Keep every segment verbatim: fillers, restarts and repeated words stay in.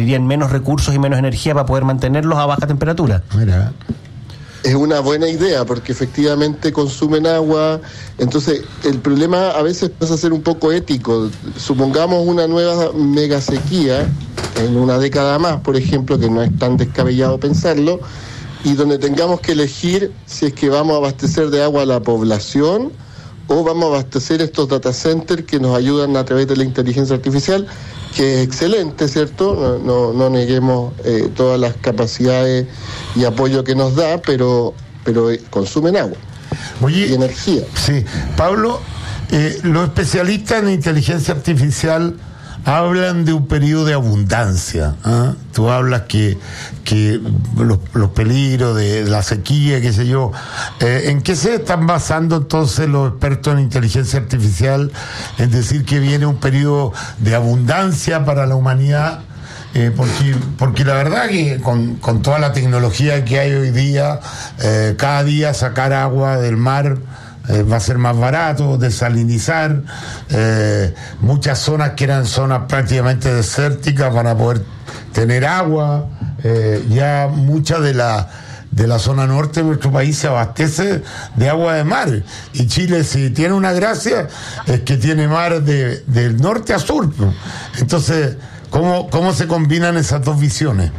requerirían menos recursos y menos energía para poder mantenerlos a baja temperatura. Mira. Es una buena idea porque efectivamente consumen agua. Entonces el problema a veces pasa a ser un poco ético. Supongamos una nueva mega sequía en una década más, por ejemplo, que no es tan descabellado pensarlo, y donde tengamos que elegir si es que vamos a abastecer de agua a la población o vamos a abastecer estos data centers que nos ayudan a través de la inteligencia artificial, que es excelente, ¿cierto? No, no, no neguemos eh, todas las capacidades y apoyo que nos da, pero, pero eh, consumen agua. Oye, y energía. Sí, Pablo, eh, los especialistas en inteligencia artificial hablan de un periodo de abundancia, ¿eh? Tú hablas que, que los, los peligros de la sequía, qué sé yo. Eh, ¿En qué se están basando entonces los expertos en inteligencia artificial en decir que viene un periodo de abundancia para la humanidad? Eh, porque, porque la verdad que con, con toda la tecnología que hay hoy día, eh, cada día sacar agua del mar Eh, va a ser más barato, desalinizar, eh, muchas zonas que eran zonas prácticamente desérticas van a poder tener agua, eh, ya mucha de la de la zona norte de nuestro país se abastece de agua de mar, y Chile, si tiene una gracia, es que tiene mar de, del norte a sur. Entonces, ¿cómo, cómo se combinan esas dos visiones?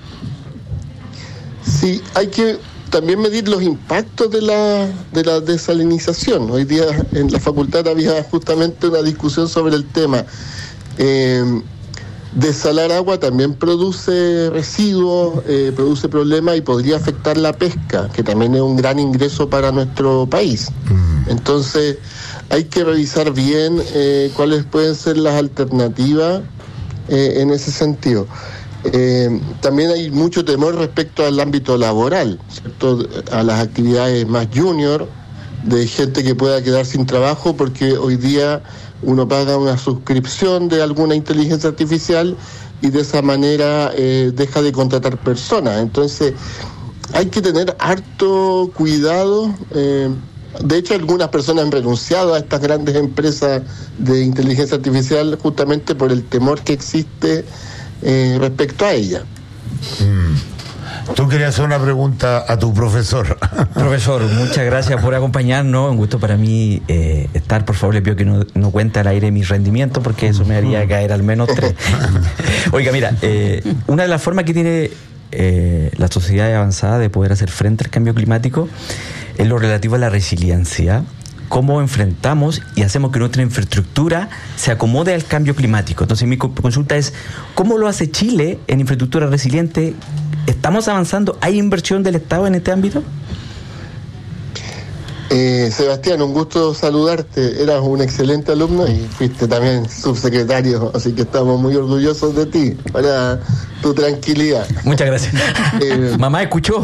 Sí, hay que también medir los impactos de la de la desalinización. Hoy día en la facultad había justamente una discusión sobre el tema. Eh, desalar agua también produce residuos, eh, produce problemas y podría afectar la pesca, que también es un gran ingreso para nuestro país. Entonces hay que revisar bien eh, cuáles pueden ser las alternativas eh, en ese sentido. Eh, también hay mucho temor respecto al ámbito laboral, ¿cierto? A las actividades más junior, de gente que pueda quedar sin trabajo porque hoy día uno paga una suscripción de alguna inteligencia artificial y de esa manera eh, deja de contratar personas. Entonces hay que tener harto cuidado. Eh, de hecho, algunas personas han renunciado a estas grandes empresas de inteligencia artificial justamente por el temor que existe Eh, respecto a ella. Mm. Tú querías hacer una pregunta a tu profesor. Profesor, muchas gracias por acompañarnos. Un gusto para mí eh, estar. Por favor, le pido que no, no cuente al aire mis rendimientos, porque eso me haría caer al menos tres. Oiga, mira, eh, una de las formas que tiene eh, la sociedad avanzada de poder hacer frente al cambio climático es lo relativo a la resiliencia. Cómo enfrentamos y hacemos que nuestra infraestructura se acomode al cambio climático. Entonces mi consulta es, ¿cómo lo hace Chile en infraestructura resiliente? ¿Estamos avanzando? ¿Hay inversión del Estado en este ámbito? Eh, Sebastián, un gusto saludarte. Eras un excelente alumno y fuiste también subsecretario, así que estamos muy orgullosos de ti, para tu tranquilidad. Muchas gracias. Eh, Mamá escuchó.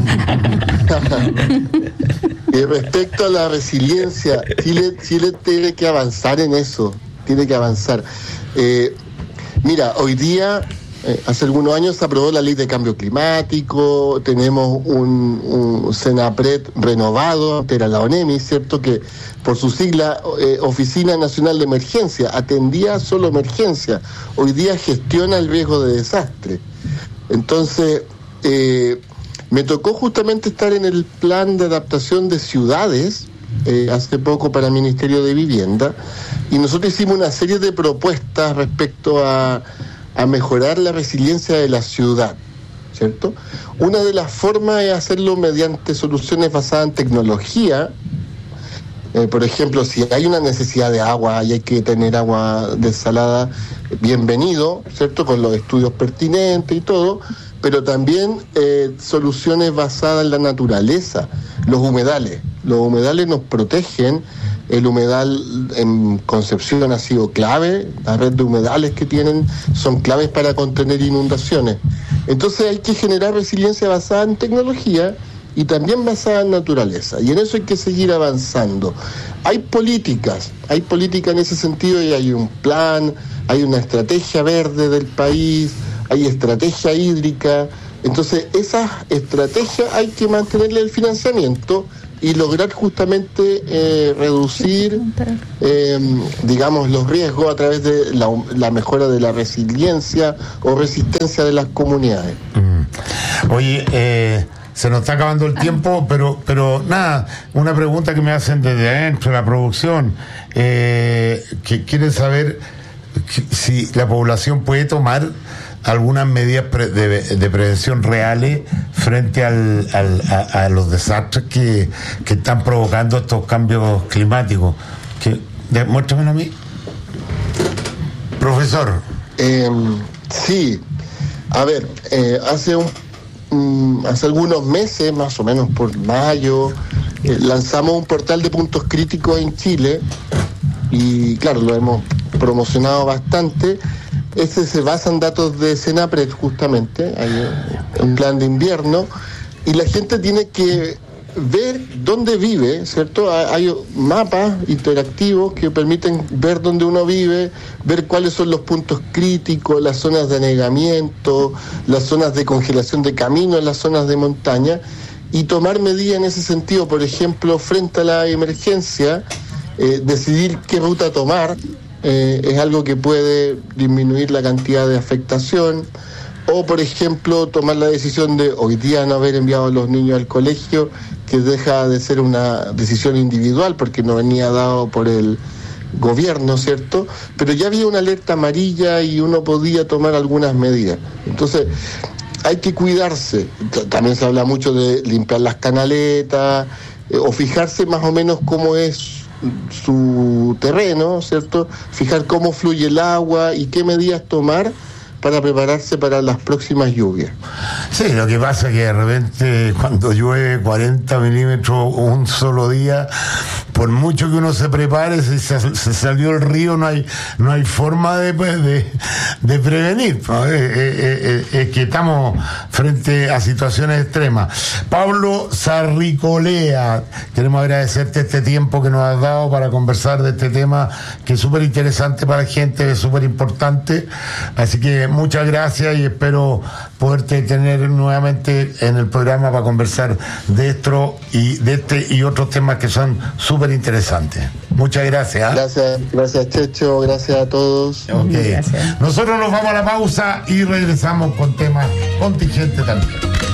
Y respecto a la resiliencia, Chile, Chile tiene que avanzar en eso, tiene que avanzar. Eh, mira, hoy día, eh, hace algunos años se aprobó la ley de cambio climático, tenemos un, un CENAPRED renovado, que era la ONEMI, ¿cierto? Que por su sigla, eh, Oficina Nacional de Emergencia, atendía solo emergencia, hoy día gestiona el riesgo de desastre. Entonces, eh, me tocó justamente estar en el plan de adaptación de ciudades eh, hace poco para el Ministerio de Vivienda, y nosotros hicimos una serie de propuestas respecto a, a mejorar la resiliencia de la ciudad, ¿cierto? Una de las formas es hacerlo mediante soluciones basadas en tecnología. Eh, por ejemplo, si hay una necesidad de agua y hay que tener agua desalada, bienvenido, ¿cierto? Con los estudios pertinentes y todo, pero también eh, soluciones basadas en la naturaleza, los humedales. Los humedales nos protegen, el humedal en Concepción ha sido clave, la red de humedales que tienen son claves para contener inundaciones. Entonces hay que generar resiliencia basada en tecnología y también basada en naturaleza, y en eso hay que seguir avanzando. Hay políticas, hay políticas en ese sentido, y hay un plan, hay una estrategia verde del país, hay estrategia hídrica. Entonces esas estrategias hay que mantenerle el financiamiento, y lograr justamente eh, reducir, eh, digamos, los riesgos a través de la, la mejora de la resiliencia o resistencia de las comunidades. Mm. Oye, eh, se nos está acabando el tiempo, pero pero nada, una pregunta que me hacen desde adentro, la producción, eh, que quieren saber si la población puede tomar algunas medidas pre- de, de prevención reales frente al, al, a, a los desastres que, que están provocando estos cambios climáticos. Que, de, muéstramelo a mí, profesor. Eh, sí, a ver, eh, hace un, um, hace algunos meses, más o menos por mayo, eh, lanzamos un portal de puntos críticos en Chile y claro, lo hemos promocionado bastante. Este se basa en datos de Senapred, justamente, hay un plan de invierno, y la gente tiene que ver dónde vive, ¿cierto? Hay mapas interactivos que permiten ver dónde uno vive, ver cuáles son los puntos críticos, las zonas de anegamiento, las zonas de congelación de camino en las zonas de montaña, y tomar medidas en ese sentido. Por ejemplo, frente a la emergencia, eh, decidir qué ruta tomar. Eh, es algo que puede disminuir la cantidad de afectación, o por ejemplo tomar la decisión de hoy día no haber enviado a los niños al colegio, que deja de ser una decisión individual porque no venía dado por el gobierno, ¿cierto? Pero ya había una alerta amarilla y uno podía tomar algunas medidas. Entonces hay que cuidarse. También se habla mucho de limpiar las canaletas, eh, o fijarse más o menos cómo es su terreno, ¿cierto? Fijar cómo fluye el agua y qué medidas tomar para prepararse para las próximas lluvias. Sí, lo que pasa es que de repente cuando llueve cuarenta milímetros un solo día, por mucho que uno se prepare, si se, se salió el río, no hay no hay forma de, de, de prevenir. ¿No? Es, es, es que estamos frente a situaciones extremas. Pablo Sarricolea, queremos agradecerte este tiempo que nos has dado para conversar de este tema que es súper interesante para la gente, es súper importante. Así que muchas gracias y espero poderte tener nuevamente en el programa para conversar de esto y de este y otros temas que son súper interesantes. Muchas gracias. ¿eh? Gracias, gracias Checho, gracias a todos. Okay. Gracias. Nosotros nos vamos a la pausa y regresamos con temas contingentes también.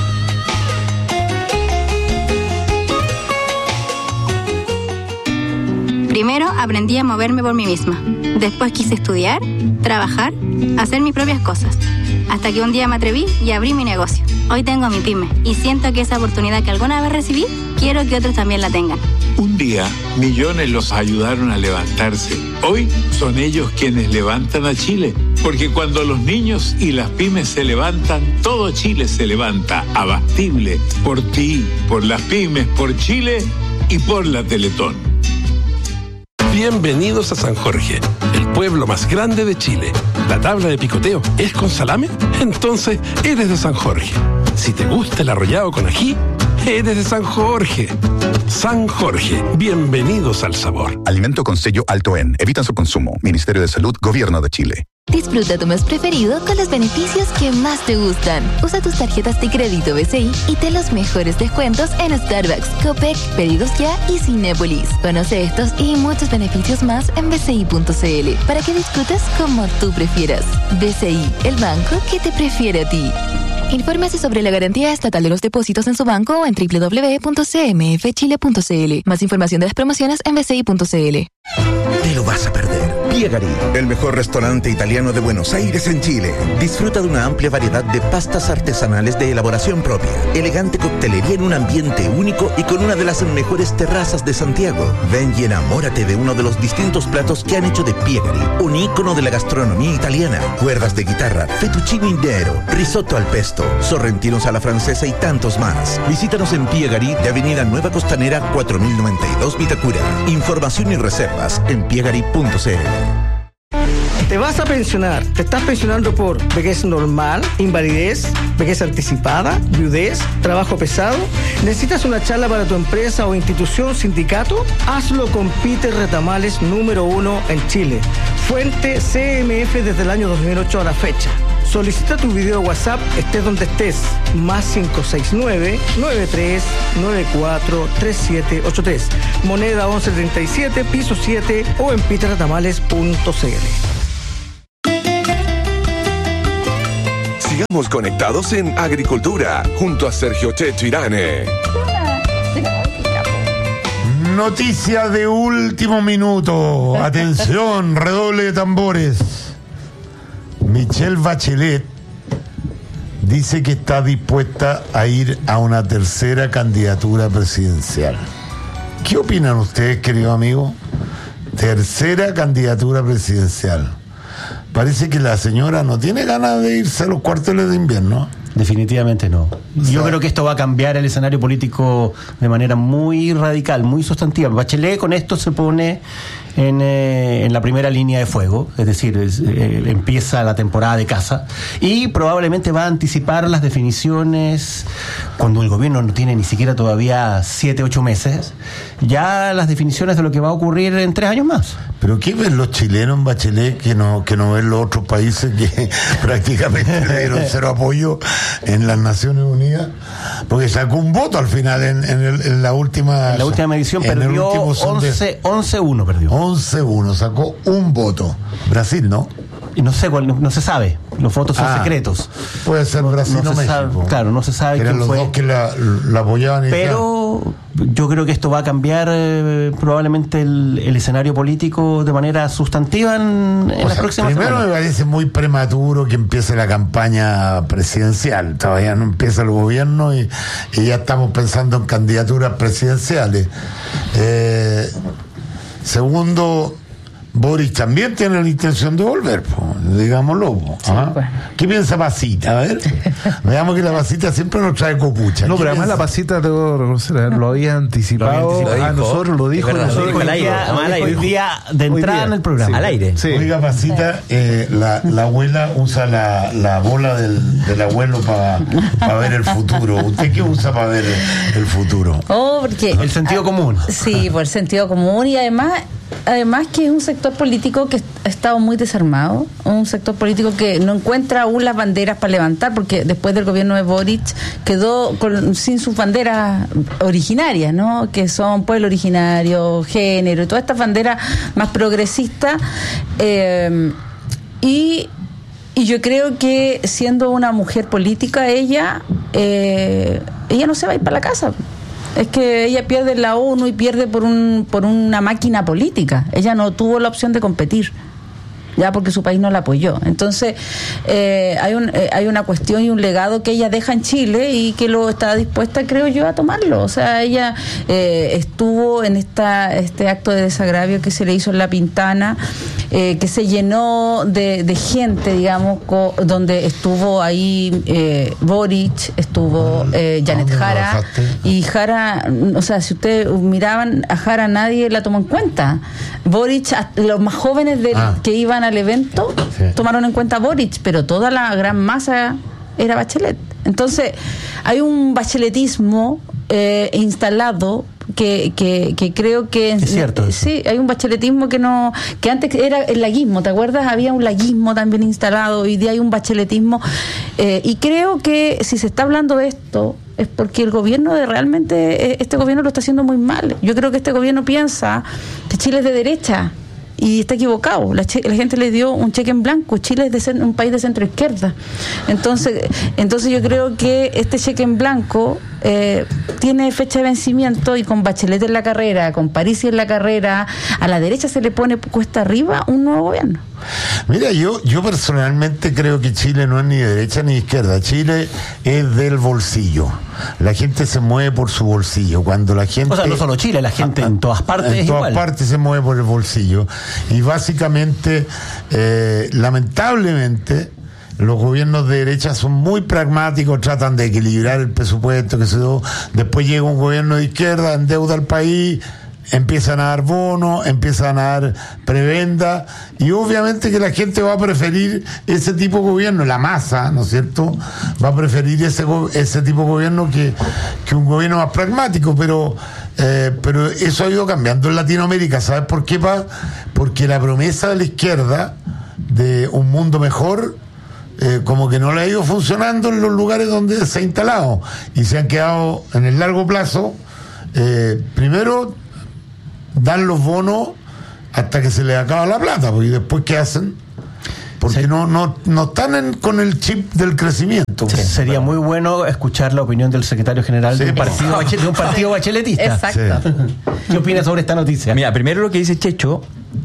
Primero aprendí a moverme por mí misma. Después quise estudiar, trabajar, hacer mis propias cosas. Hasta que un día me atreví y abrí mi negocio. Hoy tengo mi pyme y siento que esa oportunidad que alguna vez recibí, quiero que otros también la tengan. Un día, millones los ayudaron a levantarse. Hoy son ellos quienes levantan a Chile. Porque cuando los niños y las pymes se levantan, todo Chile se levanta. Abastible. Por ti, por las pymes, por Chile y por la Teletón. Bienvenidos a San Jorge, el pueblo más grande de Chile. ¿La tabla de picoteo es con salame? Entonces eres de San Jorge. Si te gusta el arrollado con ají, eres de San Jorge. San Jorge, bienvenidos al sabor. Alimento con sello alto en. Evitan su consumo. Ministerio de Salud, Gobierno de Chile. Disfruta tu mes preferido con los beneficios que más te gustan. Usa tus tarjetas de crédito B C I y ten los mejores descuentos en Starbucks, Copec, Pedidos Ya y Cinépolis. Conoce estos y muchos beneficios más en b c i punto c l para que disfrutes como tú prefieras. B C I, el banco que te prefiere a ti. Infórmese sobre la garantía estatal de los depósitos en su banco o en doble u doble u doble u punto c m f chile punto c l. Más información de las promociones en b c i punto c l. Te lo vas a perder. Piegari, el mejor restaurante italiano de Buenos Aires en Chile. Disfruta de una amplia variedad de pastas artesanales de elaboración propia, elegante coctelería en un ambiente único y con una de las mejores terrazas de Santiago. Ven y enamórate de uno de los distintos platos que han hecho de Piegari, un ícono de la gastronomía italiana. Cuerdas de guitarra, fettuccine nero, risotto al pesto, sorrentinos a la francesa y tantos más. Visítanos en Piegari de Avenida Nueva Costanera cuatro mil noventa y dos Vitacura. Información y reservas en piegari punto c l. Te vas a pensionar. ¿Te estás pensionando por vejez normal, invalidez, vejez anticipada, viudez, trabajo pesado? ¿Necesitas una charla para tu empresa o institución, sindicato? Hazlo con Peter Retamales, número uno en Chile. Fuente C M F desde el año dos mil ocho a la fecha. Solicita tu video WhatsApp, estés donde estés, más cinco seis nueve, nueve tres nueve cuatro, tres siete ocho tres, moneda once treinta y siete, piso siete o en pitratamales punto c l. Sigamos conectados en Agricultura, junto a Sergio Checho Irane. Noticia de último minuto. Atención, redoble de tambores. Michelle Bachelet dice que está dispuesta a ir a una tercera candidatura presidencial. ¿Qué opinan ustedes, querido amigo? Tercera candidatura presidencial. Parece que la señora no tiene ganas de irse a los cuarteles de invierno. Definitivamente no. Yo creo que esto va a cambiar el escenario político de manera muy radical, muy sustantiva. Bachelet con esto se pone en, eh, en la primera línea de fuego, es decir, es, eh, empieza la temporada de caza y probablemente va a anticipar las definiciones cuando el gobierno no tiene ni siquiera todavía siete, ocho meses, ya las definiciones de lo que va a ocurrir en tres años más. ¿Pero qué ven los chilenos en Bachelet que no, que no ven los otros países que prácticamente le dieron cero apoyo en las Naciones Unidas? Porque sacó un voto al final en, en, el, en la última... En la última medición perdió once uno, perdió. once uno, sacó un voto. Brasil, ¿no? Y no sé cuál, no se sabe. Los votos son ah, secretos. Puede ser Brasil no o se México. Sabe, claro, no se sabe Eran quién los fue. dos que la, la apoyaban. Y pero ya. Yo creo que esto va a cambiar eh, probablemente el, el escenario político de manera sustantiva en, en las sea, próximas primero semanas. Me parece muy prematuro que empiece la campaña presidencial. Todavía no empieza el gobierno y, y ya estamos pensando en candidaturas presidenciales. Eh, segundo, Boris también tiene la intención de volver, po, digámoslo. Po. Sí, pues. ¿Qué piensa Pasita? A ver, veamos que la Pasita siempre nos trae copucha. No, pero además piensa? la Pasita, debo reconocer, lo había anticipado. Lo a nosotros lo dijo. Verdad, nosotros lo dijo al aire, al aire. Hoy día de entrada en el programa. Sí. Al aire. Sí. Oiga, Pasita, eh, la, la abuela usa la, la bola del, del abuelo para pa ver el futuro. ¿Usted qué usa para ver el, el futuro? Oh, porque... El sentido común. Sí, por el sentido común y además... Además que es un sector político que ha estado muy desarmado, un sector político que no encuentra aún las banderas para levantar, porque después del gobierno de Boric quedó con, sin sus banderas originarias, ¿no? Que son pueblo originario, género, y todas estas banderas más progresistas. Eh, y, y yo creo que siendo una mujer política, ella, eh, ella no se va a ir para la casa. Es que ella pierde en la ONU y pierde por un por una máquina política. Ella no tuvo la opción de competir, ya porque su país no la apoyó. Entonces eh, hay un eh, hay una cuestión y un legado que ella deja en Chile y que lo está dispuesta, creo yo, a tomarlo. O sea, ella eh, estuvo en esta este acto de desagravio que se le hizo en La Pintana, eh, que se llenó de, de gente, digamos, co, donde estuvo ahí eh, Boric, estuvo eh, Janet Jara, y Jara, o sea, si ustedes miraban a Jara, nadie la tomó en cuenta. Boric, los más jóvenes de, ah. que iban al evento, sí, tomaron en cuenta a Boric, pero toda la gran masa era Bachelet. Entonces, hay un bacheletismo eh, instalado que, que, que creo que es cierto eso. Sí, hay un bacheletismo que no, que antes era el laguismo, ¿te acuerdas? Había un laguismo también instalado, hoy día hay un bacheletismo eh, y creo que si se está hablando de esto es porque el gobierno de realmente, este gobierno lo está haciendo muy mal. Yo creo que este gobierno piensa que Chile es de derecha y está equivocado. La, che, la gente le dio un cheque en blanco. Chile es de un país de centro izquierda. Entonces, entonces yo creo que este cheque en blanco eh, tiene fecha de vencimiento y con Bachelet en la carrera, con Parisi en la carrera, a la derecha se le pone cuesta arriba un nuevo gobierno. Mira, yo yo personalmente creo que Chile no es ni de derecha ni de izquierda. Chile es del bolsillo. La gente se mueve por su bolsillo. Cuando la gente... O sea, no solo Chile, la gente a, en todas partes En es todas igual. partes se mueve por el bolsillo. Y básicamente, eh, lamentablemente, los gobiernos de derecha son muy pragmáticos, tratan de equilibrar el presupuesto que se dio. Después llega un gobierno de izquierda, endeuda al país, empiezan a dar bonos, empiezan a dar prebenda, y obviamente que la gente va a preferir ese tipo de gobierno, la masa, ¿no es cierto? Va a preferir ese ese tipo de gobierno que, que un gobierno más pragmático, pero eh, pero eso ha ido cambiando en Latinoamérica. ¿Sabes por qué, Pa? Porque la promesa de la izquierda de un mundo mejor eh, como que no le ha ido funcionando en los lugares donde se ha instalado y se han quedado en el largo plazo. Eh, primero dan los bonos hasta que se les acaba la plata, y después ¿qué hacen? Porque sí. no, no, no están en, con el chip del crecimiento. Sí, sería muy bueno escuchar la opinión del secretario general sí, de, un partido, no. bache, de un partido bacheletista. Exacto. Sí. ¿Qué opinas sobre esta noticia? Mira, primero lo que dice Checho,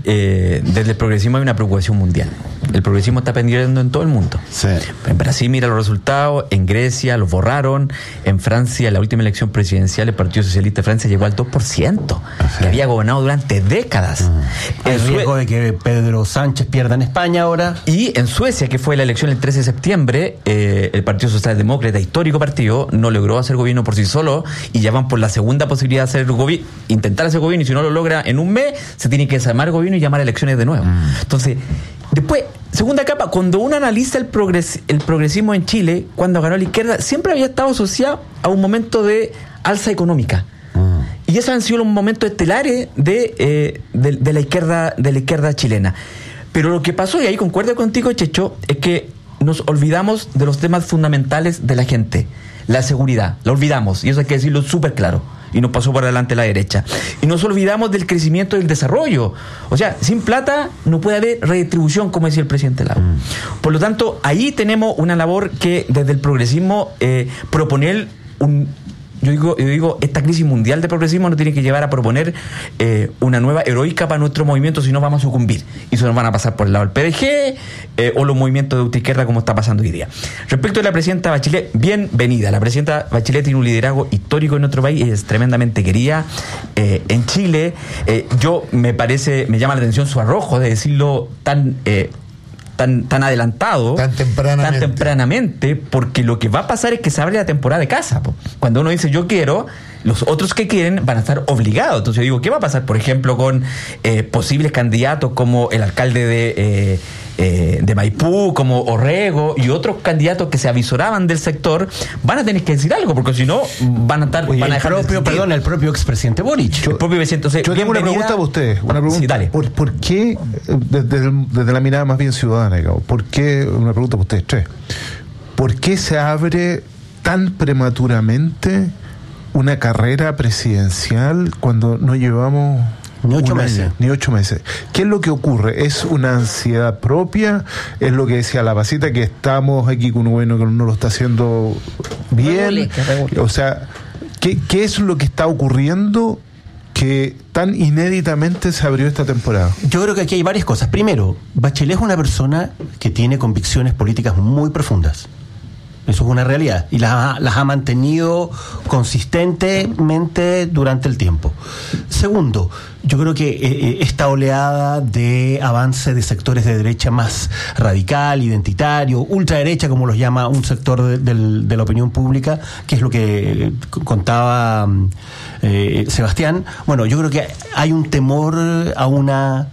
eh, desde el progresismo hay una preocupación mundial. El progresismo está pendiendo en todo el mundo. Sí. En Brasil mira los resultados, en Grecia los borraron, en Francia, en la última elección presidencial, el Partido Socialista de Francia llegó al dos por ciento, sí. que había gobernado durante décadas. Mm. El riesgo de que Pedro Sánchez pierda en España ahora. Y en Suecia, que fue la elección el trece de septiembre, eh, el Partido Socialdemócrata, histórico partido, no logró hacer gobierno por sí solo y ya van por la segunda posibilidad de hacer gobi- intentar hacer gobierno, y si no lo logra en un mes, se tiene que desarmar el gobierno y llamar a elecciones de nuevo. Mm. Entonces, después, segunda capa, cuando uno analiza el, progres, el progresismo en Chile, cuando ganó la izquierda, siempre había estado asociado a un momento de alza económica. Mm. Y esos han sido los momentos estelares de, eh, de, de, la izquierda, de la izquierda chilena. Pero lo que pasó, y ahí concuerdo contigo, Checho, es que nos olvidamos de los temas fundamentales de la gente. La seguridad, la olvidamos, y eso hay que decirlo súper claro. Y nos pasó por delante la derecha. Y nos olvidamos del crecimiento y del desarrollo. O sea, sin plata no puede haber redistribución, como decía el presidente Lago. Mm. Por lo tanto, ahí tenemos una labor que desde el progresismo eh, proponer un... Yo digo, yo digo, esta crisis mundial de progresismo nos tiene que llevar a proponer eh, una nueva heroica para nuestro movimiento, si no vamos a sucumbir. Y eso nos van a pasar por el lado del P D G eh, o los movimientos de ultraizquierda, como está pasando hoy día. Respecto de la presidenta Bachelet, bienvenida. La presidenta Bachelet tiene un liderazgo histórico en nuestro país, es tremendamente querida eh, en Chile. Eh, yo me parece, me llama la atención su arrojo de decirlo tan... Eh, Tan, tan adelantado, tan tempranamente. tan tempranamente, porque lo que va a pasar es que se abre la temporada de casa. Po. Cuando uno dice yo quiero, los otros que quieren van a estar obligados. Entonces yo digo, ¿qué va a pasar, por ejemplo, con eh, posibles candidatos como el alcalde de, eh, eh, de Maipú, como Orrego y otros candidatos que se avisoraban del sector? Van a tener que decir algo, porque si no van a estar... Oye, van a el dejar propio, de perdón, el propio expresidente Boric. Yo, el propio presidente. Entonces, yo tengo una pregunta para ustedes. Una pregunta. Sí, dale. ¿Por, ¿Por qué, desde, desde la mirada más bien ciudadana, digamos, por qué, una pregunta para ustedes tres, ¿por qué se abre tan prematuramente una carrera presidencial cuando no llevamos ni ocho meses año, ni ocho meses? ¿Qué es lo que ocurre? ¿Es una ansiedad propia? ¿Es lo que decía la Pasita, que estamos aquí con un gobierno que no lo está haciendo bien? Regule, que regule. O sea, ¿qué, ¿qué es lo que está ocurriendo que tan inéditamente se abrió esta temporada? Yo creo que aquí hay varias cosas. Primero, Bachelet es una persona que tiene convicciones políticas muy profundas. Eso es una realidad. Y las, las ha mantenido consistentemente durante el tiempo. Segundo, yo creo que eh, esta oleada de avance de sectores de derecha más radical, identitario, ultraderecha, como los llama un sector de, de, de la opinión pública, que es lo que contaba eh, Sebastián, bueno, yo creo que hay un temor a una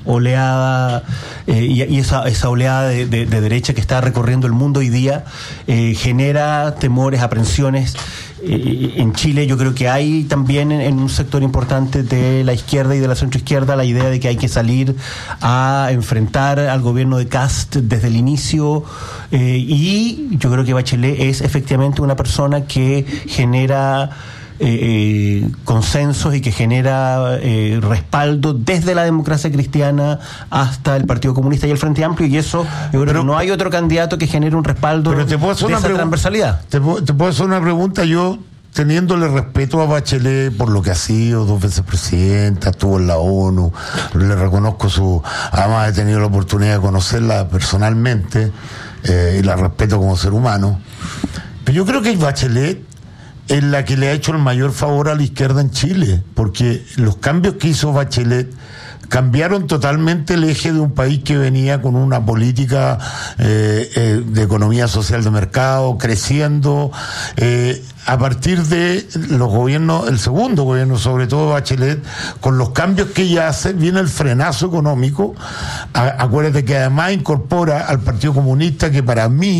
oleada eh, y, y esa, esa oleada de, de, de derecha que está recorriendo el mundo hoy día eh, genera temores, aprensiones. Eh, en Chile yo creo que hay también en, en un sector importante de la izquierda y de la centroizquierda la idea de que hay que salir a enfrentar al gobierno de Kast desde el inicio eh, y yo creo que Bachelet es efectivamente una persona que genera Eh, eh, consensos y que genera eh, respaldo desde la democracia cristiana hasta el Partido Comunista y el Frente Amplio, y eso yo creo pero, que no hay otro candidato que genere un respaldo pero te puedo hacer de una esa pregu- transversalidad. Te, te puedo hacer una pregunta. Yo, teniéndole respeto a Bachelet por lo que ha sido, dos veces presidenta, estuvo en la ONU, le reconozco su... Además he tenido la oportunidad de conocerla personalmente eh, y la respeto como ser humano, pero yo creo que Bachelet es la que le ha hecho el mayor favor a la izquierda en Chile, porque los cambios que hizo Bachelet cambiaron totalmente el eje de un país que venía con una política eh, eh, de economía social de mercado, creciendo, eh, a partir de los gobiernos, el segundo gobierno, sobre todo Bachelet, con los cambios que ella hace, viene el frenazo económico. A, acuérdate que además incorpora al Partido Comunista, que para mí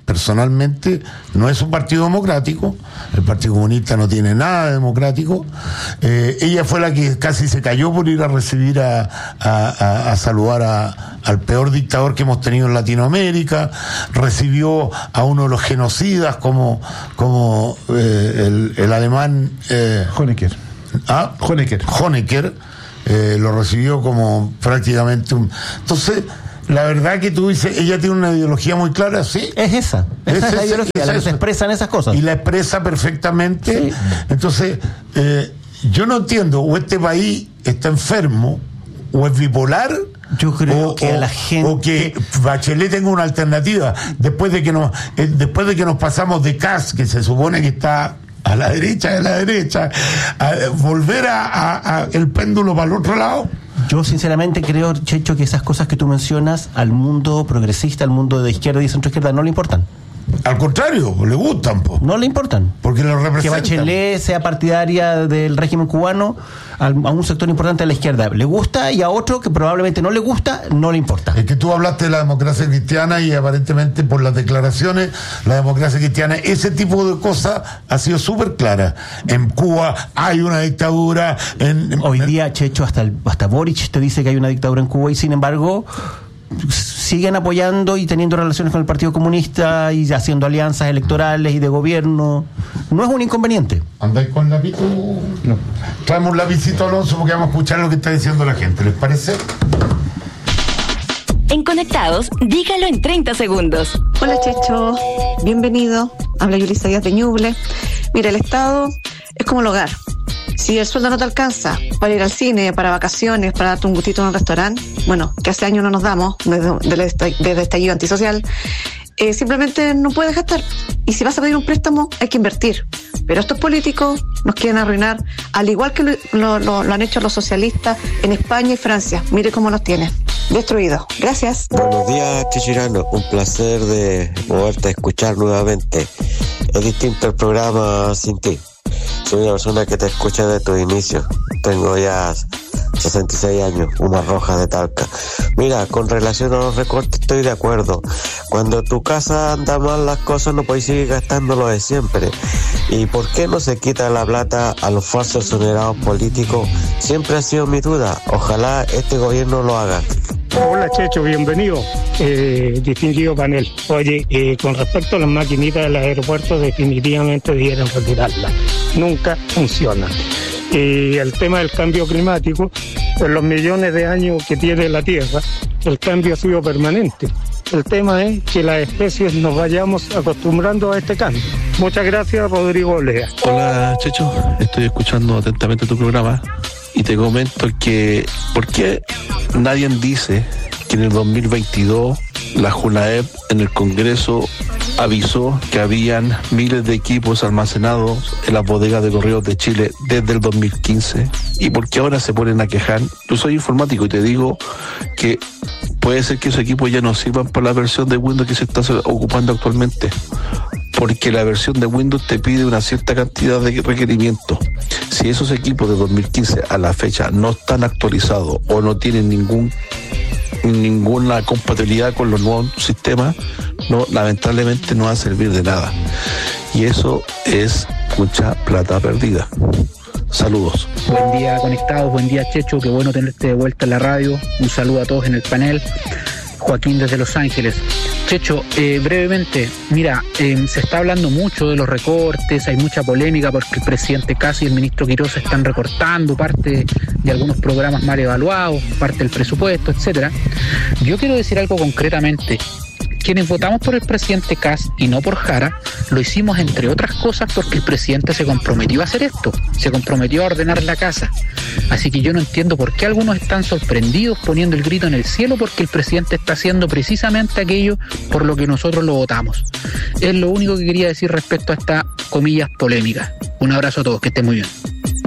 personalmente, no es un partido democrático. El Partido Comunista no tiene nada de democrático. Eh, ella fue la que casi se cayó por ir a recibir a, a, a, a saludar a, al peor dictador que hemos tenido en Latinoamérica. Recibió a uno de los genocidas como, como eh, el, el alemán eh, Honecker. ¿Ah? Honecker. Honecker eh, lo recibió como prácticamente un... Entonces, la verdad que tú dices, ella tiene una ideología muy clara, sí. Es esa, esa es, es la ideología, es la que se expresa en esas cosas. Y la expresa perfectamente. Sí. Entonces, eh, yo no entiendo, o este país está enfermo, o es bipolar, yo creo o, que o, la gente... o que Bachelet tenga una alternativa, después de que nos, eh, después de que nos pasamos de Kast, que se supone que está a la derecha de la derecha, a volver a, a, a el péndulo para el otro lado. Yo sinceramente creo, Checho, que esas cosas que tú mencionas al mundo progresista, al mundo de izquierda y centro izquierda no le importan. Al contrario, le gustan, po. No le importan. Porque lo representan. Que Bachelet sea partidaria del régimen cubano a, a un sector importante de la izquierda le gusta, y a otro que probablemente no le gusta, no le importa. Es que tú hablaste de la democracia cristiana y aparentemente por las declaraciones, la democracia cristiana, ese tipo de cosas ha sido súper clara. En Cuba hay una dictadura. En, en, Hoy día, Checho, hasta, el, hasta Boric te dice que hay una dictadura en Cuba, y sin embargo siguen apoyando y teniendo relaciones con el Partido Comunista y haciendo alianzas electorales y de gobierno. No es un inconveniente. ¿Andáis con lapito? No. Traemos un lapicito, Alonso, porque vamos a escuchar lo que está diciendo la gente. ¿Les parece? En Conectados, dígalo en treinta segundos. Hola, Checho. Bienvenido. Habla Yulisa Díaz de Ñuble. Mira, el Estado es como el hogar. Si el sueldo no te alcanza para ir al cine, para vacaciones, para darte un gustito en un restaurante, bueno, que hace años no nos damos desde, desde, desde estallido antisocial, eh, simplemente no puedes gastar. Y si vas a pedir un préstamo, hay que invertir. Pero estos políticos nos quieren arruinar, al igual que lo, lo, lo, lo han hecho los socialistas en España y Francia. Mire cómo los tienen. Destruidos. Gracias. Buenos días, Chichirano. Un placer de poderte escuchar nuevamente. Es distinto el programa sin ti. Soy una persona que te escucha de tu inicio. Tengo ya sesenta y seis años, una roja de Talca. Mira, con relación a los recortes estoy de acuerdo. Cuando tu casa anda mal las cosas no puedes seguir gastándolo de siempre. ¿Y por qué no se quita la plata a los falsos exonerados políticos? Siempre ha sido mi duda. Ojalá este gobierno lo haga. Hola, Checho, bienvenido, eh, distinguido panel. Oye, eh, con respecto a las maquinitas de los aeropuertos, definitivamente debieran retirarlas. Nunca funcionan. Y el tema del cambio climático, en los millones de años que tiene la Tierra, el cambio ha sido permanente. El tema es que las especies nos vayamos acostumbrando a este cambio. Muchas gracias, Rodrigo Olea. Hola, Checho, estoy escuchando atentamente tu programa y te comento que ¿por qué nadie dice que en el dos mil veintidós la JUNAEP en el Congreso avisó que habían miles de equipos almacenados en las bodegas de Correos de Chile desde el dos mil quince? ¿Y por qué ahora se ponen a quejar? Yo soy informático y te digo que puede ser que esos equipos ya no sirvan para la versión de Windows que se está ocupando actualmente, porque la versión de Windows te pide una cierta cantidad de requerimientos. Si esos equipos de dos mil quince a la fecha no están actualizados o no tienen ningún ninguna compatibilidad con los nuevos sistemas, no, lamentablemente no va a servir de nada. Y eso es mucha plata perdida. Saludos. Buen día, conectados, buen día, Checho, qué bueno tenerte de vuelta en la radio. Un saludo a todos en el panel. Joaquín desde Los Ángeles. Checho, eh, brevemente, mira, eh, se está hablando mucho de los recortes, hay mucha polémica porque el presidente Kast y el ministro Quiroz están recortando parte de algunos programas mal evaluados, parte del presupuesto, etcétera. Yo quiero decir algo concretamente. Quienes votamos por el presidente Kast y no por Jara, lo hicimos entre otras cosas porque el presidente se comprometió a hacer esto, se comprometió a ordenar la casa. Así que yo no entiendo por qué algunos están sorprendidos poniendo el grito en el cielo porque el presidente está haciendo precisamente aquello por lo que nosotros lo votamos. Es lo único que quería decir respecto a esta, comillas, polémica. Un abrazo a todos, que estén muy bien.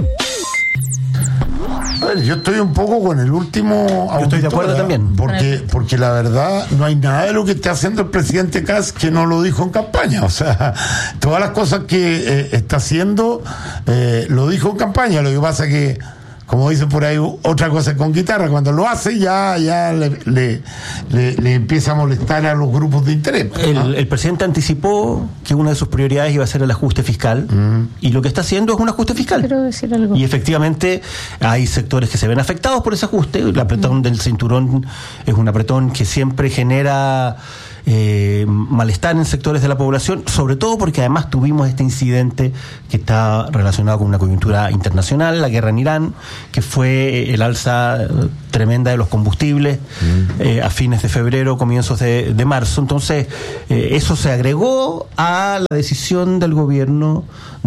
A ver, yo estoy un poco con el último. Yo estoy de acuerdo también. Porque, porque la verdad, no hay nada de lo que esté haciendo el presidente Kast que no lo dijo en campaña. O sea, todas las cosas que eh, está haciendo, eh, lo dijo en campaña. Lo que pasa es que como dicen por ahí, otra cosa con guitarra. Cuando lo hace ya, ya le, le, le, le empieza a molestar a los grupos de interés. El, el presidente anticipó que una de sus prioridades iba a ser el ajuste fiscal, mm. y lo que está haciendo es un ajuste fiscal. Quiero decir algo. Y efectivamente hay sectores que se ven afectados por ese ajuste. El apretón mm. del cinturón es un apretón que siempre genera Eh, malestar en sectores de la población, sobre todo porque además tuvimos este incidente que está relacionado con una coyuntura internacional, la guerra en Irán, que fue el alza tremenda de los combustibles mm. eh, a fines de febrero, comienzos de, de marzo. Entonces, eh, eso se agregó a la decisión del gobierno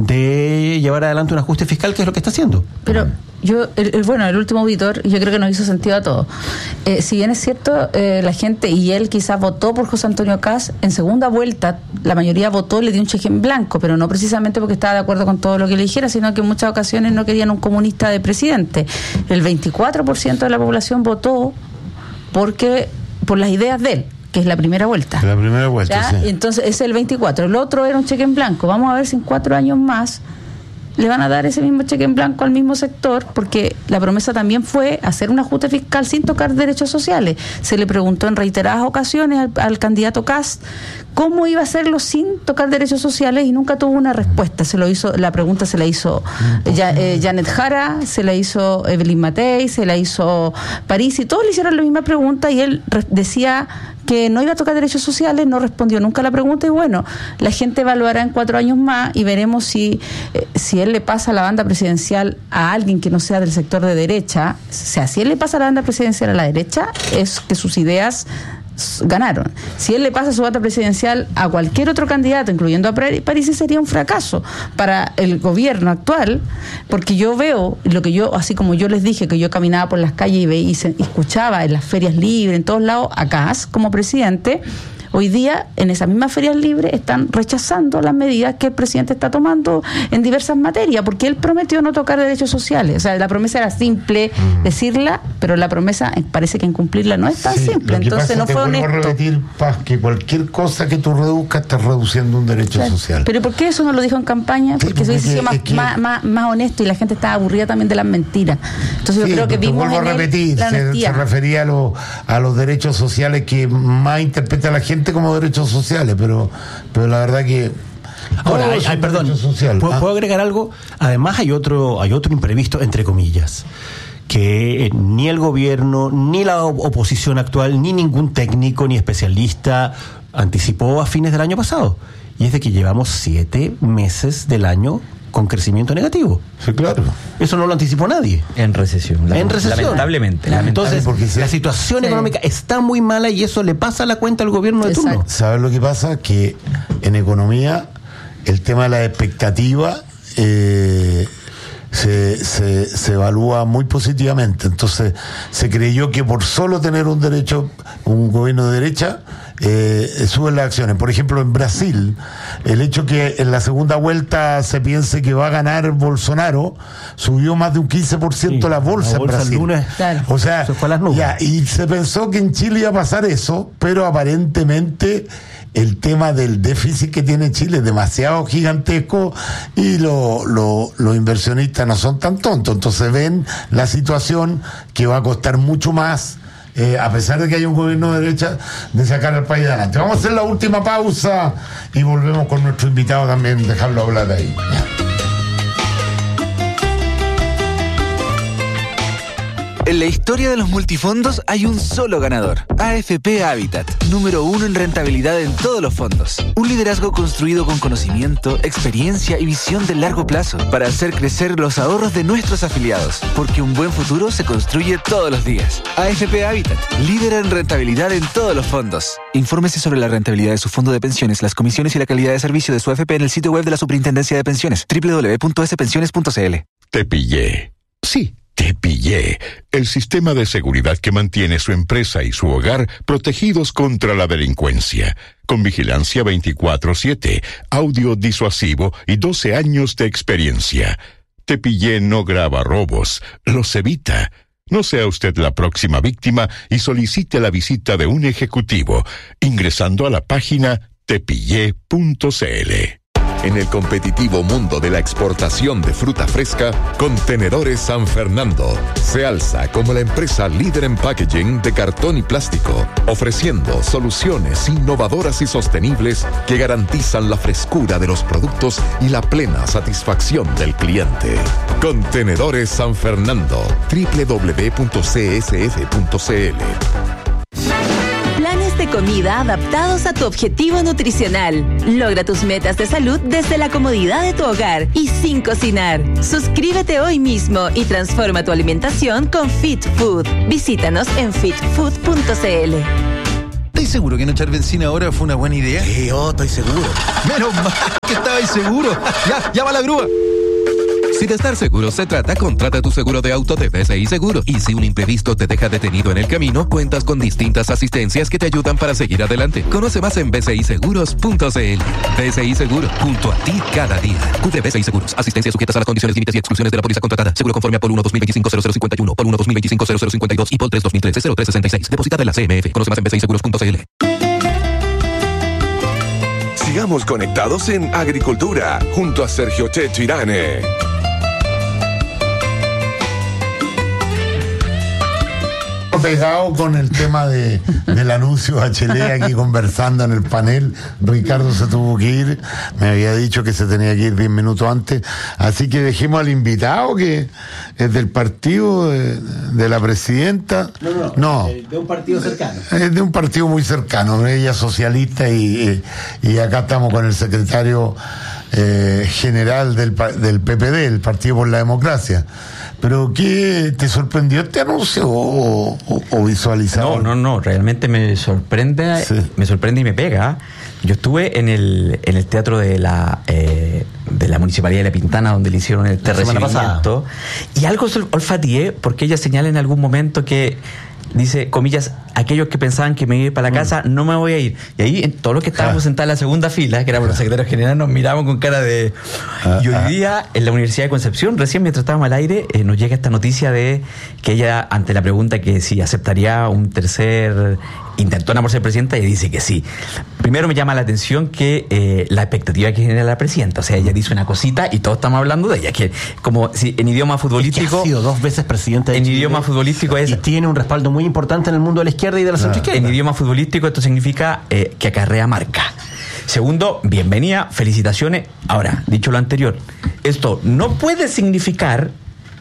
de llevar adelante un ajuste fiscal, que es lo que está haciendo. Pero yo, el, el, bueno, el último auditor, yo creo que nos hizo sentido a todos. Eh, si bien es cierto, eh, la gente, y él quizás votó por José Antonio Kast, en segunda vuelta la mayoría votó, le dio un cheque en blanco, pero no precisamente porque estaba de acuerdo con todo lo que le dijera, sino que en muchas ocasiones no querían un comunista de presidente. El veinticuatro por ciento de la población votó porque por las ideas de él, que es la primera vuelta. La primera vuelta, sí. Entonces es el veinticuatro. El otro era un cheque en blanco. Vamos a ver si en cuatro años más le van a dar ese mismo cheque en blanco al mismo sector, porque la promesa también fue hacer un ajuste fiscal sin tocar derechos sociales. Se le preguntó en reiteradas ocasiones al, al candidato Kast cómo iba a hacerlo sin tocar derechos sociales y nunca tuvo una respuesta. Se lo hizo, la pregunta se la hizo ya, eh, Janet Jara, se la hizo Evelyn Matei, se la hizo París, y todos le hicieron la misma pregunta y él re- decía que no iba a tocar derechos sociales, no respondió nunca a la pregunta, y bueno, la gente evaluará en cuatro años más y veremos si, eh, si él le pasa la banda presidencial a alguien que no sea del sector de derecha. O sea, si él le pasa la banda presidencial a la derecha, es que sus ideas ganaron. Si él le pasa su banda presidencial a cualquier otro candidato, incluyendo a París, sería un fracaso para el gobierno actual, porque yo veo lo que yo, así como yo les dije que yo caminaba por las calles y veía y, se, y escuchaba en las ferias libres, en todos lados, a Kast como presidente. Hoy día, en esas mismas ferias libres, están rechazando las medidas que el presidente está tomando en diversas materias, porque él prometió no tocar derechos sociales. O sea, la promesa era simple mm. decirla, pero la promesa parece que incumplirla no es tan sí, simple. Entonces pasa, no fue honesto. Te vuelvo a repetir, Paz, que cualquier cosa que tú reduzcas estás reduciendo un derecho claro. social. ¿Pero por qué eso no lo dijo en campaña? Porque, sí, porque eso hubiese sido más, que... más, más, más honesto, y la gente estaba aburrida también de las mentiras. Entonces sí, yo creo que vimos vuelvo a repetir, la se, se refería a, lo, a los derechos sociales que más interpreta la gente como derechos sociales, pero pero la verdad que ahora hay, hay, perdón, social. ¿Puedo, ¿puedo agregar algo? Además hay otro hay otro imprevisto, entre comillas, que eh, ni el gobierno, ni la oposición actual, ni ningún técnico ni especialista anticipó a fines del año pasado, y es de que llevamos siete meses del año con crecimiento negativo. Sí, claro. Eso no lo anticipó nadie. En recesión. En recesión. Lamentablemente. Entonces, porque la situación sí. económica está muy mala, y eso le pasa la cuenta al gobierno de turno. ¿Sabes lo que pasa? Que en economía el tema de la expectativa eh, se, se, se evalúa muy positivamente. Entonces se creyó que por solo tener un derecho, un gobierno de derecha, Eh, suben las acciones. Por ejemplo, en Brasil, el hecho que en la segunda vuelta se piense que va a ganar Bolsonaro, subió más de un quince por ciento sí, la bolsa, la bolsa en Brasil. Lunes, claro. O sea, se fue a las nubes. Ya, y se pensó que en Chile iba a pasar eso, pero aparentemente el tema del déficit que tiene Chile es demasiado gigantesco, y lo, lo, los inversionistas no son tan tontos, entonces ven la situación que va a costar mucho más, Eh, a pesar de que hay un gobierno de derecha, de sacar al país adelante. Vamos a hacer la última pausa y volvemos con nuestro invitado también, dejarlo hablar ahí. En la historia de los multifondos hay un solo ganador, A F P Habitat, número uno en rentabilidad en todos los fondos. Un liderazgo construido con conocimiento, experiencia y visión de largo plazo para hacer crecer los ahorros de nuestros afiliados, porque un buen futuro se construye todos los días. A F P Habitat, líder en rentabilidad en todos los fondos. Infórmese sobre la rentabilidad de su fondo de pensiones, las comisiones y la calidad de servicio de su A F P en el sitio web de la Superintendencia de Pensiones, doble u doble u doble u punto ese pensiones punto c l. Te pillé. Sí. Te pillé, el sistema de seguridad que mantiene su empresa y su hogar protegidos contra la delincuencia, con vigilancia veinticuatro siete, audio disuasivo y doce años de experiencia. Te pillé no graba robos, los evita. No sea usted la próxima víctima y solicite la visita de un ejecutivo, ingresando a la página te pillé punto c l. En el competitivo mundo de la exportación de fruta fresca, Contenedores San Fernando se alza como la empresa líder en packaging de cartón y plástico, ofreciendo soluciones innovadoras y sostenibles que garantizan la frescura de los productos y la plena satisfacción del cliente. Contenedores San Fernando, doble u doble u doble u punto c s f punto c l. Planes de comida adaptados a tu objetivo nutricional. Logra tus metas de salud desde la comodidad de tu hogar y sin cocinar. Suscríbete hoy mismo y transforma tu alimentación con Fit Food. Visítanos en fit food punto c l. ¿Estás seguro que no echar benzina ahora fue una buena idea? Sí, yo estoy seguro. Menos mal que estabais seguro. Ya, llama a la grúa. Si de estar seguro se trata, contrata tu seguro de auto de B C I Seguro. Y si un imprevisto te deja detenido en el camino, cuentas con distintas asistencias que te ayudan para seguir adelante. Conoce más en b c i seguros punto c l. B C I Seguro, junto a ti cada día. Cubre B C I Seguros. Asistencia sujetas a las condiciones, límites y exclusiones de la póliza contratada. Seguro conforme a P O L uno dos mil veinticinco cero cero cincuenta y uno, P O L uno dos mil veinticinco cero cero cincuenta y dos y P O L tres dos mil trece cero tres sesenta y seis. Depositada en la C M F. Conoce más en b c i seguros punto c l. Sigamos conectados en Agricultura, junto a Sergio Checho Irane. Pegado con el tema de, del anuncio Bachelet aquí conversando en el panel. Ricardo se tuvo que ir, me había dicho que se tenía que ir diez minutos antes, así que dejemos al invitado que es del partido de, de la presidenta. No, no, no, de un partido cercano. Es de un partido muy cercano, ella es socialista y, y, y acá estamos con el secretario eh, general del, del P P D, el Partido por la Democracia. ¿Pero qué te sorprendió este anuncio o, o, o visualizado? No, no, no, realmente me sorprende, sí. me sorprende y me pega. Yo estuve en el, en el teatro de la eh, de la Municipalidad de La Pintana, donde le hicieron el recibimiento, y algo olfateé porque ella señala en algún momento que dice, comillas, aquellos que pensaban que me iba a ir para la casa, no me voy a ir. Y ahí, en todo lo que estábamos sentados en la segunda fila, que éramos los secretarios generales, nos miramos con cara de... Y hoy día, en la Universidad de Concepción, recién mientras estábamos al aire, eh, nos llega esta noticia de que ella, ante la pregunta que si aceptaría un tercer intentona por ser presidenta, ella dice que sí. Primero me llama la atención que eh, la expectativa que genera la presidenta, o sea, ella dice una cosita y todos estamos hablando de ella, que como si en idioma futbolístico... Es que ha sido dos veces presidenta de En Chile, idioma futbolístico es... Y tiene un respaldo muy importante en el mundo de la izquierda y de la centroizquierda. En idioma futbolístico esto significa eh, que acarrea marca. Segundo, bienvenida, felicitaciones. Ahora, dicho lo anterior, esto no puede significar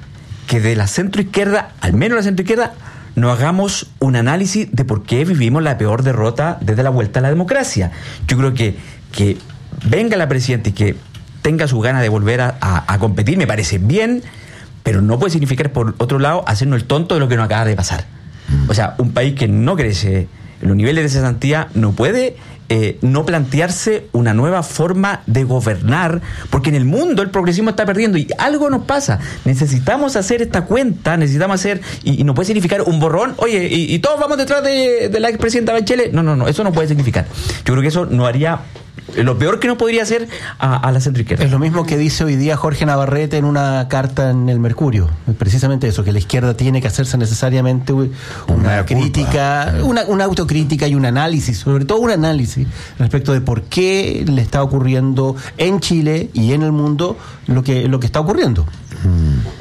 que de la centroizquierda, al menos la centroizquierda, no hagamos un análisis de por qué vivimos la peor derrota desde la vuelta a la democracia. Yo creo que, que venga la presidenta y que tenga su gana de volver a, a, a competir, me parece bien, pero no puede significar, por otro lado, hacernos el tonto de lo que nos acaba de pasar. O sea, un país que no crece en los niveles de cesantía no puede eh, no plantearse una nueva forma de gobernar, porque en el mundo el progresismo está perdiendo y algo nos pasa. Necesitamos hacer esta cuenta, necesitamos hacer, y, y no puede significar un borrón, oye, y, y todos vamos detrás de, de la expresidenta Bachelet. No, no, no, eso no puede significar. Yo creo que eso no haría... Lo peor que no podría hacer a, a la centroizquierda. Es lo mismo que dice hoy día Jorge Navarrete en una carta en el Mercurio. Precisamente eso, que la izquierda tiene que hacerse necesariamente una, una crítica, una, una autocrítica y un análisis, sobre todo un análisis respecto de por qué le está ocurriendo en Chile y en el mundo lo que, lo que está ocurriendo. Mm.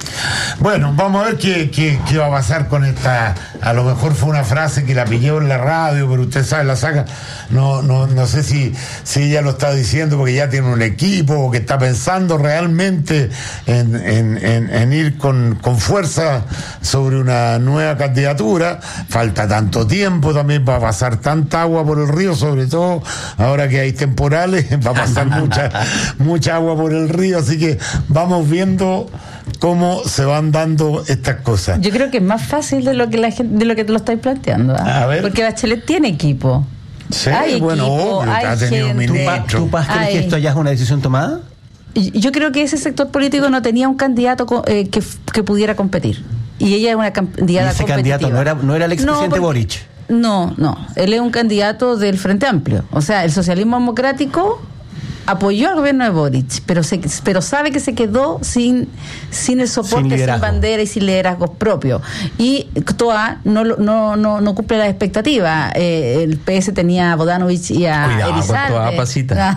Bueno, vamos a ver qué, qué, qué va a pasar con esta. A lo mejor fue una frase que la pilló en la radio, pero usted sabe, la saca. No, no, no sé si, si ella lo está diciendo porque ya tiene un equipo o que está pensando realmente en, en, en, en ir con, con fuerza sobre una nueva candidatura. Falta tanto tiempo, también va a pasar tanta agua por el río, sobre todo ahora que hay temporales, va a pasar mucha, mucha agua por el río, así que vamos viendo cómo se van dando estas cosas. Yo creo que es más fácil de lo que la gente, de lo que te lo estáis planteando, ¿eh? A ver. Porque Bachelet tiene equipo. Sí, hay bueno, equipo, obvio, hay ha tenido gente. ministro. ¿Tú, Paz, crees que esto ya es una decisión tomada? Yo creo que ese sector político no tenía un candidato eh, que, que pudiera competir. Y ella es una candidata ¿Y ese competitiva. candidato no era, no era el expresidente no, Boric? No, no. Él es un candidato del Frente Amplio. O sea, el socialismo democrático apoyó al gobierno de Boric, pero se, pero sabe que se quedó sin, sin el soporte, sin, sin bandera y sin liderazgos propios. Y Toa no, no, no, no cumple las expectativas. Eh, el P S tenía a Bodanovich y a Cuidado, Elizalde. Toa, pasita.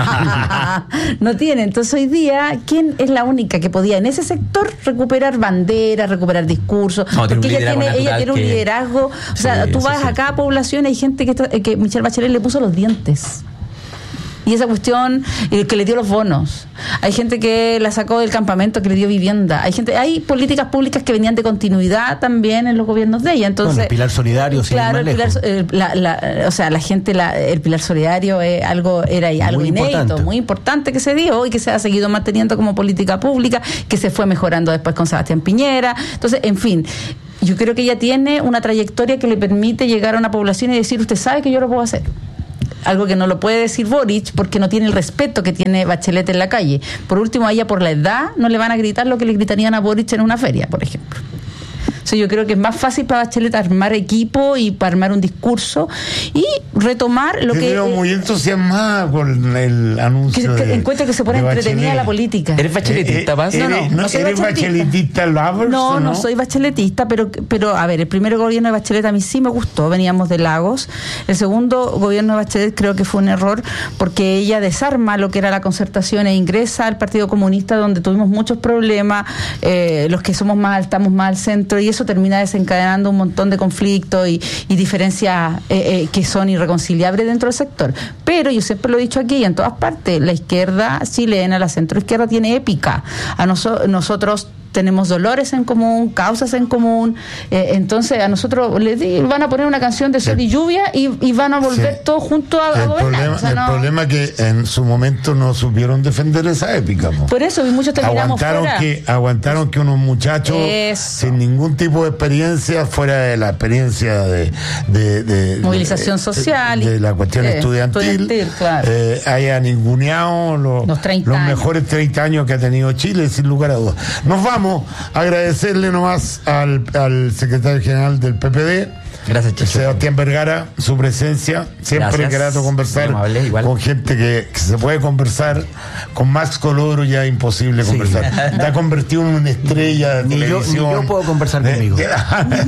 No tiene. Entonces hoy día, ¿quién es la única que podía en ese sector recuperar banderas, recuperar discursos? No, porque ella tiene, ella tiene un que... liderazgo. O sea, sí, tú vas sí, a cada población y hay gente que, está, que Michelle Bachelet le puso los dientes. Y esa cuestión eh, que le dio los bonos. Hay gente que la sacó del campamento, que le dio vivienda. Hay gente, hay políticas públicas que venían de continuidad también en los gobiernos de ella. Entonces, bueno, el pilar solidario, claro, el pilar, el, la, la, o sea, la gente, la, el pilar solidario es algo, era algo muy inédito, importante. muy importante que se dio y que se ha seguido manteniendo como política pública, que se fue mejorando después con Sebastián Piñera. Entonces, en fin. Yo creo que ella tiene una trayectoria que le permite llegar a una población y decir, usted sabe que yo lo puedo hacer. Algo que no lo puede decir Boric porque no tiene el respeto que tiene Bachelet en la calle. Por último, a ella por la edad no le van a gritar lo que le gritarían a Boric en una feria, por ejemplo. O sea, yo creo que es más fácil para Bachelet armar equipo y para armar un discurso y retomar lo Yo que... Yo eh, muy entusiasmada con el anuncio que, que de, encuentro que se pone entretenida la política. ¿Eres bacheletista, Paz? No, no, no, no soy ¿Eres bacheletista lovers? No, ¿o no, no soy bacheletista, pero, pero a ver, el primer gobierno de Bachelet a mí sí me gustó, veníamos de Lagos. El segundo gobierno de Bachelet creo que fue un error porque ella desarma lo que era la concertación e ingresa al Partido Comunista donde tuvimos muchos problemas, eh, los que somos más, estamos más al centro y eso termina desencadenando un montón de conflictos y, y diferencias eh, eh, que son irreconciliables dentro del sector. Pero yo siempre lo he dicho aquí y en todas partes, la izquierda chilena, la centroizquierda tiene épica. A noso- nosotros tenemos dolores en común, causas en común, eh, entonces a nosotros les di, van a poner una canción de sol y lluvia y, y van a volver sí. todos juntos a, a el gobernar. Problema, o sea, el no... problema es que en su momento no supieron defender esa épica. ¿No? Por eso, y muchos terminamos aguantaron fuera. que Aguantaron que unos muchachos eso. sin ningún tipo de experiencia, fuera de la experiencia de... de, de movilización de, social. De, de la cuestión eh, estudiantil, estudiantil claro. eh, haya ninguneado los, los, los mejores treinta años que ha tenido Chile, sin lugar a dudas. Nos vamos a agradecer agradecerle nomás al, al secretario general del P P D. Gracias, Chicho. Sebastián Vergara, su presencia. Siempre es grato conversar amable, con gente que, que se puede conversar. Con Max Colodro ya es imposible sí. conversar. Está convertido en una estrella de ni televisión. Yo, ni yo puedo conversar de, conmigo. De,